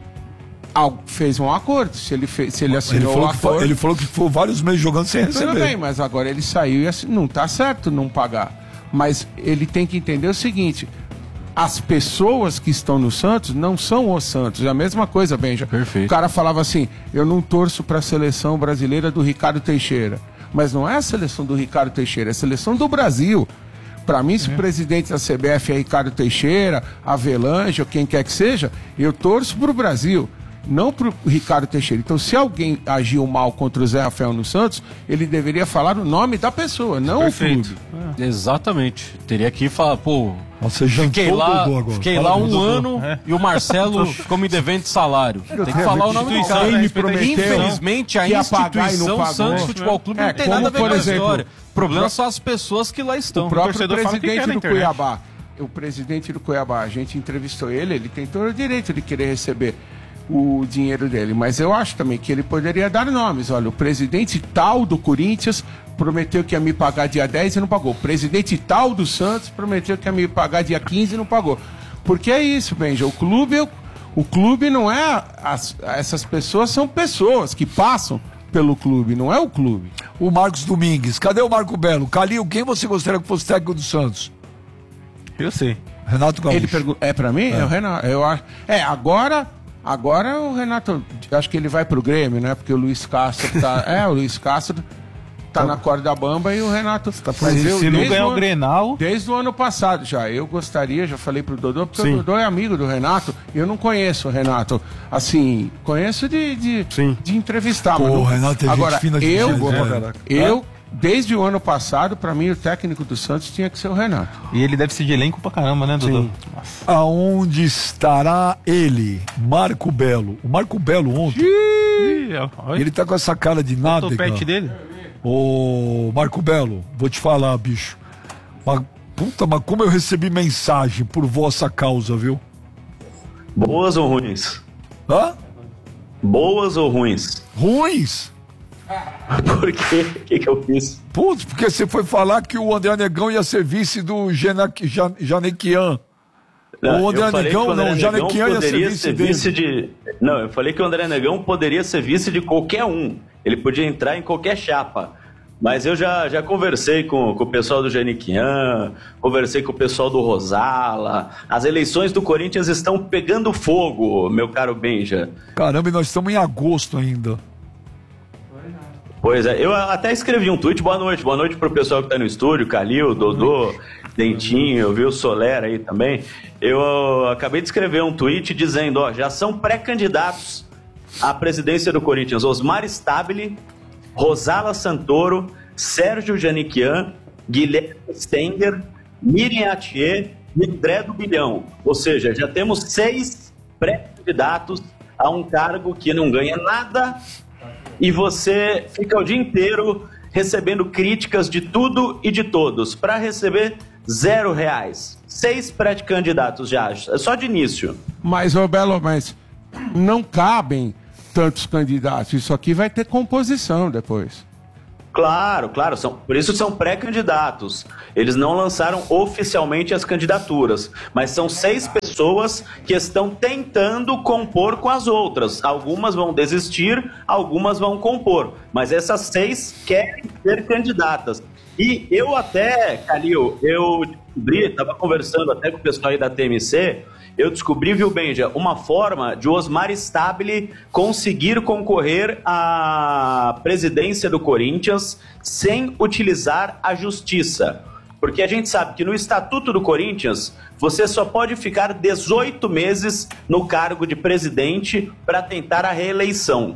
Fez um acordo. Se ele assinou o acordo... Ele falou que ficou vários meses jogando sem receber. Tudo bem, mas agora ele saiu e não tá certo não pagar. Mas ele tem que entender o seguinte: as pessoas que estão no Santos não são o Santos. É a mesma coisa, Benja. Perfeito. O cara falava assim: eu não torço para a seleção brasileira do Ricardo Teixeira. Mas não é a seleção do Ricardo Teixeira, é a seleção do Brasil. Para mim, se o presidente da CBF é Ricardo Teixeira, Avelange ou quem quer que seja, eu torço pro Brasil, não pro Ricardo Teixeira. Então, se alguém agiu mal contra o Zé Rafael no Santos, ele deveria falar o nome da pessoa, não Perfeito. o clube. Exatamente. Teria que falar, pô, você fiquei lá um ano e o Marcelo ficou me devendo salário. Tem que falar o nome do cara. Infelizmente, a instituição Santos Futebol Clube não tem nada a ver com a história. O problema são as pessoas que lá estão. O próprio presidente do Cuiabá. O presidente do Cuiabá, a gente entrevistou ele tem todo o direito de querer receber o dinheiro dele, mas eu acho também que ele poderia dar nomes. Olha, o presidente tal do Corinthians prometeu que ia me pagar dia 10 e não pagou. O presidente tal do Santos prometeu que ia me pagar dia 15 e não pagou. Porque é isso, Benja, o clube não é... essas pessoas são pessoas que passam pelo clube, não é o clube. O Marcos Domingues, cadê o Marco Belo? Calil, quem você gostaria que fosse técnico do Santos? Eu sei. Renato Gaúcho. Ele pergunta, pra mim? É o Renato. Eu acho. Agora o Renato, acho que ele vai pro Grêmio, né? Porque o Luiz Castro tá... o Luiz Castro tá na corda bamba e o Renato... Se não ganhar o Grenal... Desde o ano passado já. Eu gostaria, já falei pro Dodô, porque o Dodô é amigo do Renato. Eu não conheço o Renato, assim, conheço de entrevistar. Pô, o Renato é agora, gente fina de eu desde o ano passado, pra mim, o técnico do Santos tinha que ser o Renato. E ele deve ser de elenco pra caramba, né, Dodô? Aonde estará ele? Marco Belo. O Marco Belo ontem... ele tá com essa cara de nada. O pet dele? Ô, Marco Belo, vou te falar, bicho. Mas como eu recebi mensagem por vossa causa, viu? Boas ou ruins? Hã? Boas ou ruins? Ruins? Por quê? O que eu fiz? Putz, porque você foi falar que o André Negão ia ser vice do Janequian. O André Negão, não, o Janequian ia ser vice dele. Não, eu falei que o André Negão poderia ser vice de qualquer um. Ele podia entrar em qualquer chapa. Mas eu já conversei com o pessoal do Janequian, conversei com o pessoal do Rosala. As eleições do Corinthians estão pegando fogo, meu caro Benja. Caramba, e nós estamos em agosto ainda. Pois é, eu até escrevi um tweet, boa noite pro pessoal que tá no estúdio, Calil, Dodô, Dentinho, viu, Soler aí também. Eu acabei de escrever um tweet dizendo, já são pré-candidatos à presidência do Corinthians, Osmar Stabile, Rosala Santoro, Sérgio Janequian, Guilherme Stenger, Miriam Atier e André do Bilhão. Ou seja, já temos 6 pré-candidatos a um cargo que não ganha nada e você fica o dia inteiro recebendo críticas de tudo e de todos para receber R$0. 6 pré-candidatos já, só de início. Mas, Belo, não cabem tantos candidatos. Isso aqui vai ter composição depois. Claro. Por isso são pré-candidatos. Eles não lançaram oficialmente as candidaturas, mas são 6 pessoas que estão tentando compor com as outras. Algumas vão desistir, algumas vão compor, mas essas 6 querem ser candidatas. E eu até, Calil, eu descobri, estava conversando até com o pessoal aí da TMC, eu descobri, viu, Benja, uma forma de Osmar Stabile conseguir concorrer à presidência do Corinthians sem utilizar a justiça. Porque a gente sabe que no Estatuto do Corinthians, você só pode ficar 18 meses no cargo de presidente para tentar a reeleição.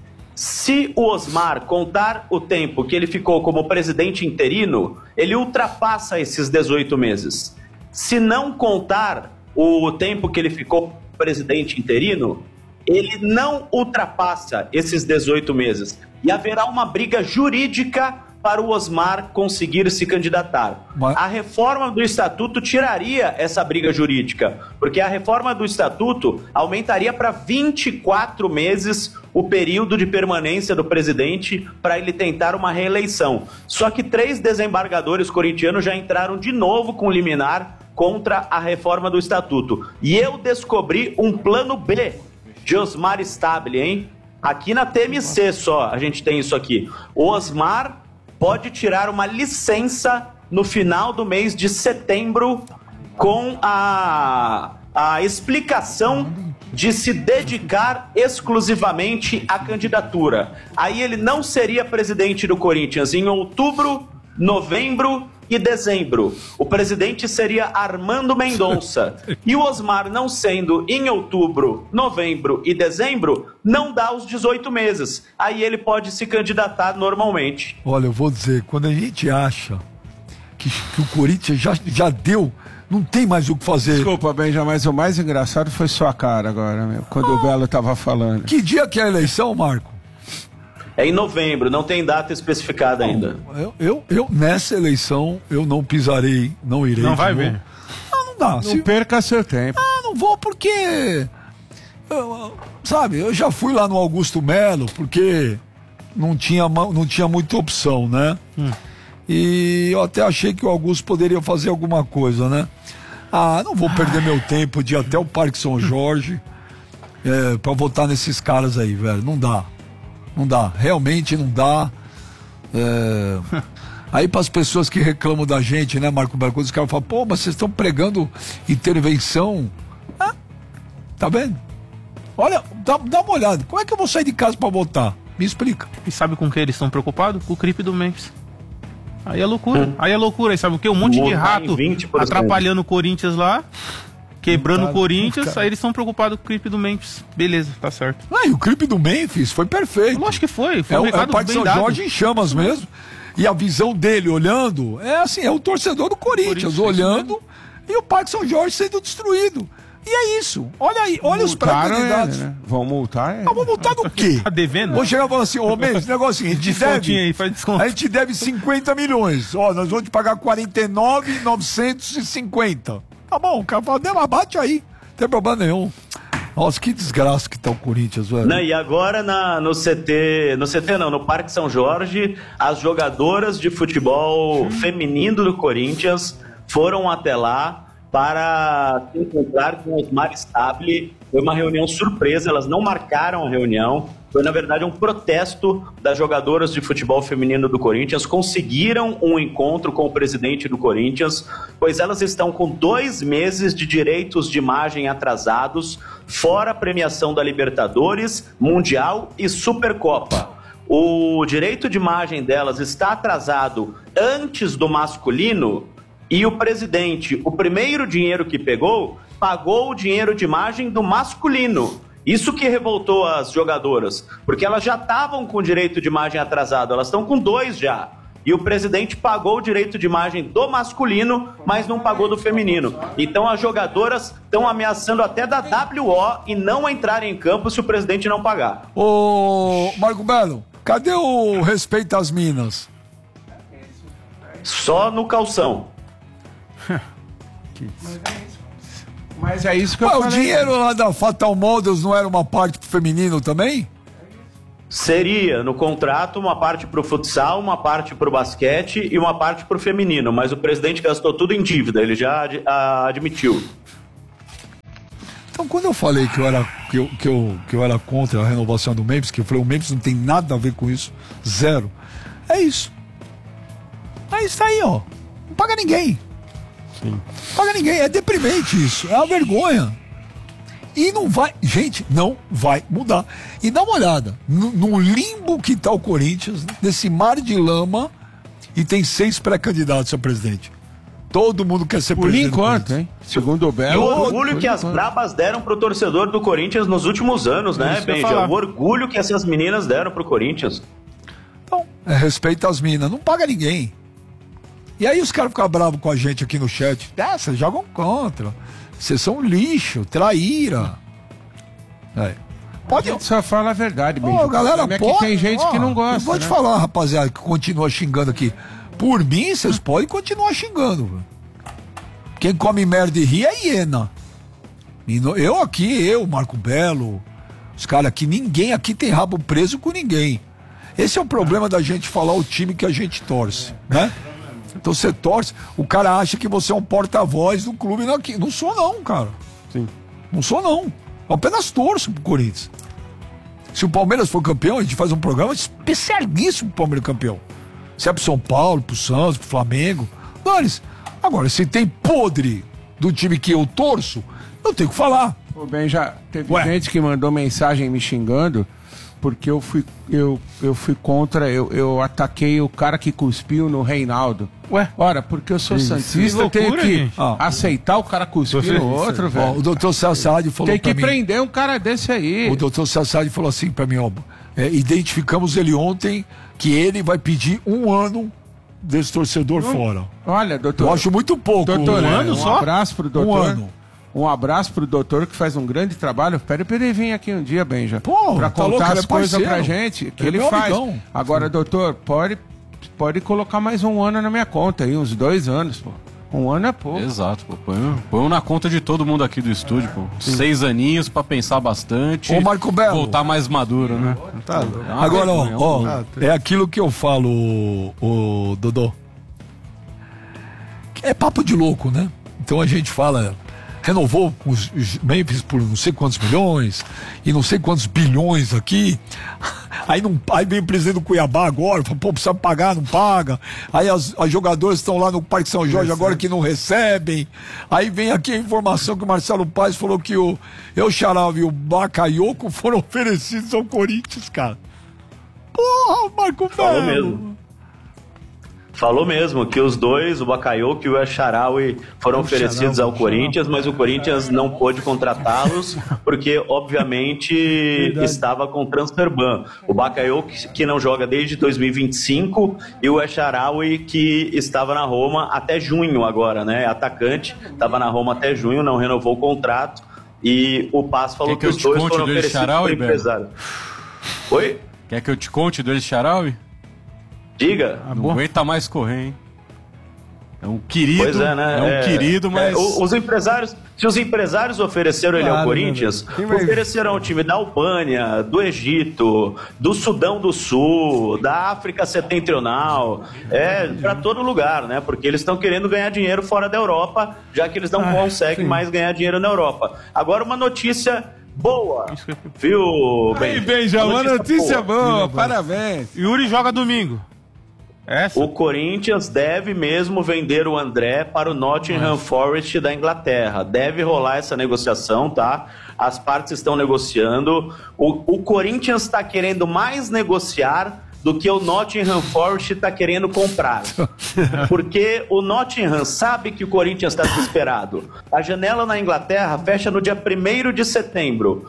Se o Osmar contar o tempo que ele ficou como presidente interino, ele ultrapassa esses 18 meses. Se não contar o tempo que ele ficou presidente interino, ele não ultrapassa esses 18 meses. E haverá uma briga jurídica para o Osmar conseguir se candidatar. A reforma do Estatuto tiraria essa briga jurídica, porque a reforma do Estatuto aumentaria para 24 meses o período de permanência do presidente para ele tentar uma reeleição. Só que 3 desembargadores corintianos já entraram de novo com liminar contra a reforma do Estatuto. E eu descobri um plano B de Osmar Stabile, hein? Aqui na TMC só a gente tem isso aqui. O Osmar pode tirar uma licença no final do mês de setembro com a explicação de se dedicar exclusivamente à candidatura. Aí ele não seria presidente do Corinthians em outubro, novembro e dezembro. O presidente seria Armando Mendonça. E o Osmar, não sendo em outubro, novembro e dezembro, não dá os 18 meses. Aí ele pode se candidatar normalmente. Olha, eu vou dizer, quando a gente acha que o Corinthians já deu, não tem mais o que fazer. Desculpa, Benja, mas o mais engraçado foi sua cara agora, meu, quando o Belo tava falando. Que dia que é a eleição, Marco? É em novembro, não tem data especificada ainda. Eu nessa eleição, eu não pisarei, não irei. Não vai ver? Não dá. Não perca seu tempo. Não vou porque... sabe, eu já fui lá no Augusto Melo, porque não tinha muita opção, né? E eu até achei que o Augusto poderia fazer alguma coisa, né? Não vou perder meu tempo de ir até o Parque São Jorge pra votar nesses caras aí, velho. Não dá. Não dá, realmente não dá. Aí para as pessoas que reclamam da gente, né, Marco Barcosa, os caras falam, pô, mas vocês estão pregando intervenção. Tá vendo? Olha, dá uma olhada. Como é que eu vou sair de casa para votar? Me explica. E sabe com que eles estão preocupados? Com o creep do Memphis. Aí é loucura. Aí sabe o quê? Um monte de rato atrapalhando o Corinthians lá. Quebrando o Corinthians, aí eles estão preocupados com o clipe do Memphis. Beleza, tá certo. E o clipe do Memphis foi perfeito. Eu acho que foi. Foi um recado o Parque São Jorge em chamas mesmo. E a visão dele olhando, é o torcedor do Corinthians olhando e o Parque São Jorge sendo destruído. E é isso. Olha aí, olha os pré-candidatos. Né? Vão multar ele. Vamos multar do quê? Tá devendo? Vou chegar e falar assim, Mendes, negócio assim, a gente deve 50 milhões. Nós vamos te pagar 49.950. Tá bom, o cara fala, bate aí, não tem problema nenhum. Nossa, que desgraça que tá o Corinthians, velho. Não, e agora no Parque São Jorge, as jogadoras de futebol feminino do Corinthians foram até lá para se encontrar com o Osmar Stabile. Foi uma reunião surpresa, elas não marcaram a reunião. Foi, na verdade, um protesto das jogadoras de futebol feminino do Corinthians. Conseguiram um encontro com o presidente do Corinthians, pois elas estão com 2 meses de direitos de imagem atrasados, fora a premiação da Libertadores, Mundial e Supercopa. O direito de imagem delas está atrasado antes do masculino e o presidente, o primeiro dinheiro que pagou o dinheiro de imagem do masculino. Isso que revoltou as jogadoras, porque elas já estavam com o direito de imagem atrasado, elas estão com 2 já. E o presidente pagou o direito de imagem do masculino, mas não pagou do feminino. Então as jogadoras estão ameaçando até da WO e não entrarem em campo se o presidente não pagar. Ô, Marco Belo, cadê o respeito às minas? Só no calção. Mas é isso que eu falei. O dinheiro lá da Fatal Models não era uma parte pro feminino também? Seria no contrato uma parte para o futsal, uma parte para o basquete e uma parte para o feminino, mas o presidente gastou tudo em dívida, ele já admitiu. Então, quando eu falei que eu era contra a renovação do Memphis, que eu falei, o Memphis não tem nada a ver com isso, zero. É isso. É isso aí, ó. Não paga ninguém. Sim. Não paga ninguém. É deprimente isso. É uma vergonha. E não vai, gente, não vai mudar. E dá uma olhada, no limbo que está o Corinthians, nesse mar de lama, e tem 6 pré-candidatos a presidente. Todo mundo quer ser presidente. Por enquanto, hein? Segundo o Belo. E o orgulho que as brabas deram pro torcedor do Corinthians nos últimos anos, né, Benja? O orgulho que essas meninas deram pro Corinthians. Então, respeita as minas, não paga ninguém. E aí os caras ficam bravos com a gente aqui no chat. Vocês jogam contra. Vocês são lixo, traíra. Pode... A gente só fala a verdade, Benja. Galera, pode... tem gente que não gosta. Eu vou te falar, rapaziada, que continua xingando aqui. Por mim, vocês podem continuar xingando. Véio. Quem come merda e ri é hiena. Eu, Marco Belo, os caras aqui, ninguém aqui tem rabo preso com ninguém. Esse é o problema da gente falar o time que a gente torce, né? Então você torce, o cara acha que você é um porta-voz do clube. Não sou não, cara. Sim. Não sou não. Eu apenas torço pro Corinthians. Se o Palmeiras for campeão, a gente faz um programa especialíssimo pro Palmeiras campeão. Se é pro São Paulo, pro Santos, pro Flamengo. Dane-se. Agora, se tem podre do time que eu torço, eu tenho que falar. Pô, bem, já teve gente que mandou mensagem me xingando porque eu fui contra, eu ataquei o cara que cuspiu no Reinaldo. Ora, porque eu sou santista, eu tenho que aceitar o cara cuspir no outro, velho. O doutor Sassadi falou tem que pra mim, prender um cara desse aí. O doutor Sassadi falou assim pra mim, identificamos ele ontem, que ele vai pedir 1 ano desse torcedor fora. Olha, doutor. Eu acho muito pouco. Doutor, 1 ano só? Um abraço pro doutor. 1 ano. Um abraço pro doutor que faz um grande trabalho. Pede pra ele vir aqui um dia, Benja. tá Pra contar louco, as coisas pra gente. Que ele faz. Amigão. Agora, doutor, pode colocar mais 1 ano na minha conta aí, uns 2 anos, pô. 1 ano é pouco. Exato, pô. Põe na conta de todo mundo aqui do estúdio, pô. 6 aninhos pra pensar bastante. Ô, Marco Belo. Voltar mais maduro, né? Tá. Agora, é aquilo que eu falo, o Dodô. É papo de louco, né? Então a gente fala, renovou os Memphis por não sei quantos milhões e não sei quantos bilhões aqui. Aí vem o presidente do Cuiabá agora, fala, pô, precisa pagar, não paga. Aí as jogadoras estão lá no Parque São Jorge agora que não recebem. Aí vem aqui a informação que o Marcelo Paes falou que o El Shaarawy e o Bakayoko foram oferecidos ao Corinthians, cara. Porra, Marco Belo. Falou mesmo que os dois, o Bakayoko e o El Shaarawy, foram oferecidos ao Corinthians, mas o Corinthians não pôde contratá-los porque, obviamente, estava com transfer ban. O Bakayoko que não joga desde 2025 e o El Shaarawy que estava na Roma até junho agora, né? Atacante, estava na Roma até junho, não renovou o contrato e o Pass falou que os dois foram oferecidos por empresário. Oi? Quer que eu te conte do El Shaarawy? Diga. Não aguenta mais correr, hein? É um querido, pois é, né? Querido, mas... Os empresários, se os empresários ofereceram ele ao Corinthians, ofereceram ao time da Albânia, do Egito, do Sudão do Sul, da África Setentrional, para todo lugar, né? Porque eles estão querendo ganhar dinheiro fora da Europa, já que eles não conseguem mais ganhar dinheiro na Europa. Agora uma notícia boa, viu, Benja? Uma notícia boa, parabéns. Yuri joga domingo. O Corinthians deve mesmo vender o André para o Nottingham Forest da Inglaterra. Deve rolar essa negociação, tá? As partes estão negociando. O Corinthians está querendo mais negociar do que o Nottingham Forest está querendo comprar. Porque o Nottingham sabe que o Corinthians está desesperado. A janela na Inglaterra fecha no dia 1º de setembro.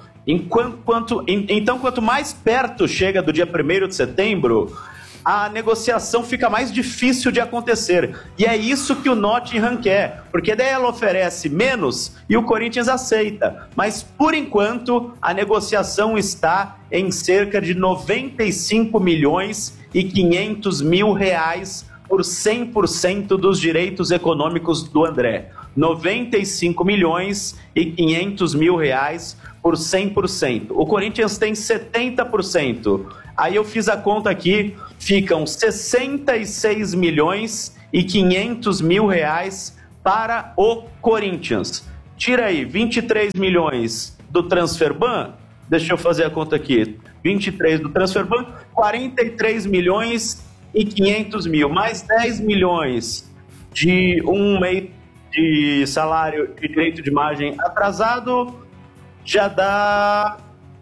Então, quanto mais perto chega do dia 1º de setembro, a negociação fica mais difícil de acontecer. E é isso que o Nottingham quer, porque daí ela oferece menos e o Corinthians aceita. Mas, por enquanto, a negociação está em cerca de 95 milhões e 500 mil reais por 100% dos direitos econômicos do André. 95 milhões e 500 mil reais por 100%. O Corinthians tem 70%. Aí eu fiz a conta aqui, ficam 66 milhões e 500 mil reais para o Corinthians. Tira aí 23 milhões do Transferban, deixa eu fazer a conta aqui, 23 do Transferban, 43 milhões e 500 mil, mais 10 milhões de um mês de salário e direito de imagem atrasado, já dá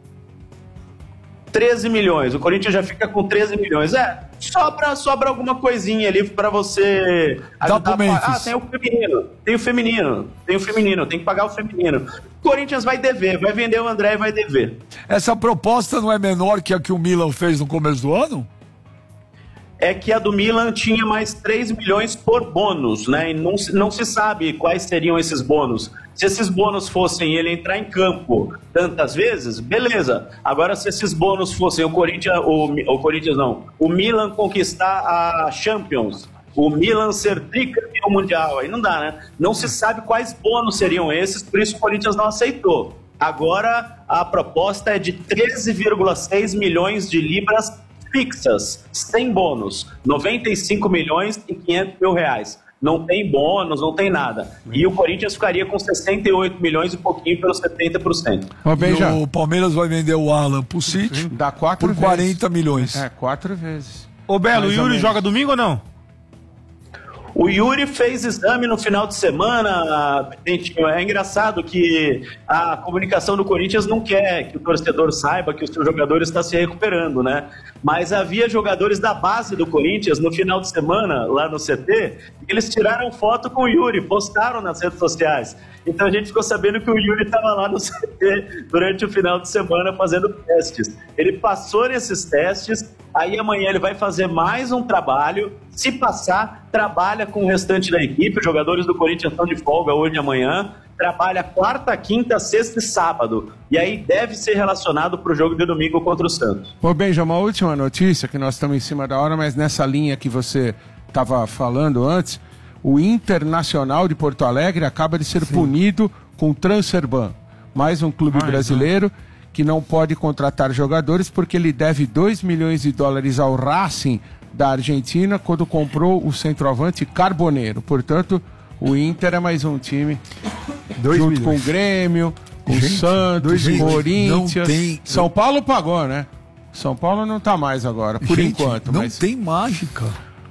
13 milhões. O Corinthians já fica com 13 milhões. Sobra alguma coisinha ali para você ajudar. Tem o feminino, tem que pagar o feminino. O Corinthians vai dever, vai vender o André e vai dever. Essa proposta não é menor que a que o Milan fez no começo do ano? É que a do Milan tinha mais 3 milhões por bônus, né? E não se sabe quais seriam esses bônus. Se esses bônus fossem ele entrar em campo tantas vezes, beleza. Agora, se esses bônus fossem o Milan conquistar a Champions, o Milan ser tricampeão mundial, aí não dá, né? Não se sabe quais bônus seriam esses, por isso o Corinthians não aceitou. Agora, a proposta é de 13,6 milhões de libras fixas, sem bônus, 95 milhões e 500 mil reais. Não tem bônus, não tem nada. E o Corinthians ficaria com 68 milhões e pouquinho pelos 70%. E o Palmeiras vai vender o Alan pro City dá 4 por 40 milhões. 4 vezes. Ô Belo, o Yuri joga domingo ou não? O Yuri fez exame no final de semana. É engraçado que a comunicação do Corinthians não quer que o torcedor saiba que o seu jogador está se recuperando, né? Mas havia jogadores da base do Corinthians no final de semana, lá no CT, e eles tiraram foto com o Yuri, postaram nas redes sociais. Então a gente ficou sabendo que o Yuri estava lá no CT durante o final de semana fazendo testes. Ele passou nesses testes, aí amanhã ele vai fazer mais um trabalho. Se passar, trabalha com o restante da equipe. Os jogadores do Corinthians estão de folga hoje e amanhã. Trabalha quarta, quinta, sexta e sábado. E aí deve ser relacionado para o jogo de domingo contra o Santos. Ô Benja, uma última notícia, que nós estamos em cima da hora, mas nessa linha que você estava falando antes, o Internacional de Porto Alegre acaba de ser punido com o Transferban. Mais um clube brasileiro que não pode contratar jogadores porque ele deve 2 milhões de dólares ao Racing da Argentina quando comprou o centroavante Carboneiro. Portanto, o Inter é mais um time junto com o Grêmio, com o Santos, Corinthians. São Paulo pagou, né? São Paulo não tá mais agora, por enquanto. Não tem mágica.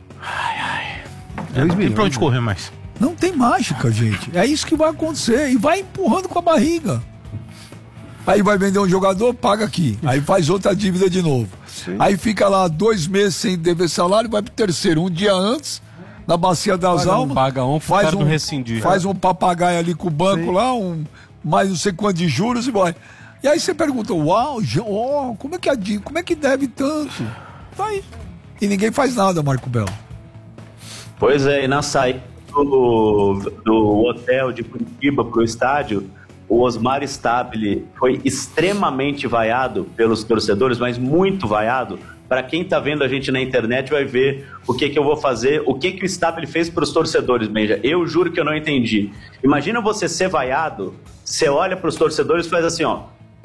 Não tem pra onde correr mais. Não tem mágica, gente. É isso que vai acontecer. E vai empurrando com a barriga. Aí vai vender um jogador, paga aqui. Aí faz outra dívida de novo. Sim. Aí fica lá 2 meses sem dever salário, vai pro terceiro. Um dia antes, na Bacia das Almas. Paga faz um rescindir. Faz um papagaio ali com o banco lá, mais não sei quanto de juros e vai. E aí você pergunta, como é que deve tanto? Tá aí. E ninguém faz nada, Marco Belo. Pois é, e na saída do hotel de Curitiba pro estádio, o Osmar Stabile foi extremamente vaiado pelos torcedores, mas muito vaiado. Para quem tá vendo a gente na internet vai ver o que eu vou fazer, o que o Stabile fez para os torcedores, Benja. Eu juro que eu não entendi. Imagina você ser vaiado, você olha para os torcedores e faz assim, ó.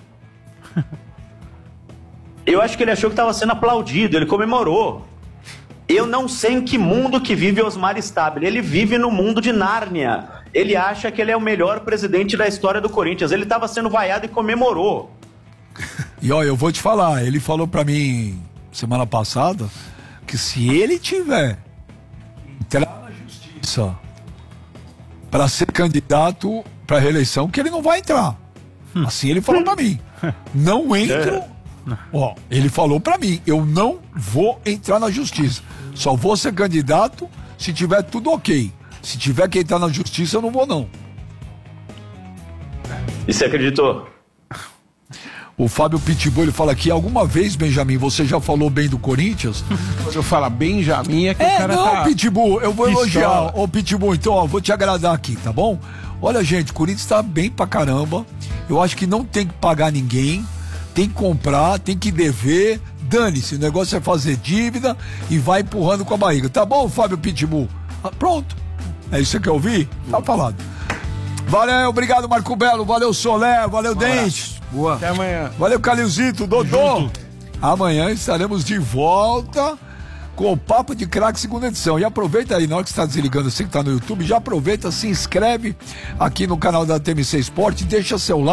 Eu acho que ele achou que estava sendo aplaudido, ele comemorou. Eu não sei em que mundo que vive Osmar Stabile. Ele vive no mundo de Nárnia. Ele acha que ele é o melhor presidente da história do Corinthians. Ele estava sendo vaiado e comemorou. E ó, eu vou te falar, ele falou pra mim semana passada que se ele tiver entrar na justiça pra ser candidato pra reeleição, que ele não vai entrar. Assim ele falou pra mim. Não entro. Ó, ele falou pra mim, eu não vou entrar na justiça. Só vou ser candidato se tiver tudo ok. Se tiver que entrar na justiça, eu não vou, não. E você acreditou? O Fábio Pitbull, ele fala aqui, alguma vez, Benjamin, você já falou bem do Corinthians? Quando eu falo Benjamin, é que o cara tá... Pitbull, eu vou elogiar. Ô, Pitbull, então, ó, vou te agradar aqui, tá bom? Olha, gente, o Corinthians tá bem pra caramba. Eu acho que não tem que pagar ninguém. Tem que comprar, tem que dever. Dane-se, o negócio é fazer dívida e vai empurrando com a barriga. Tá bom, Fábio Pitbull? Pronto. É isso que você quer ouvir? Tá falado. Valeu, obrigado, Marco Belo. Valeu, Soler. Valeu, Dente. Boa. Até amanhã. Valeu, Calilzito, Dodô. Amanhã estaremos de volta com o Papo de Craque, segunda edição. E aproveita aí, na hora que você está desligando, você que está no YouTube, já aproveita, se inscreve aqui no canal da TMC Esporte, deixa seu like.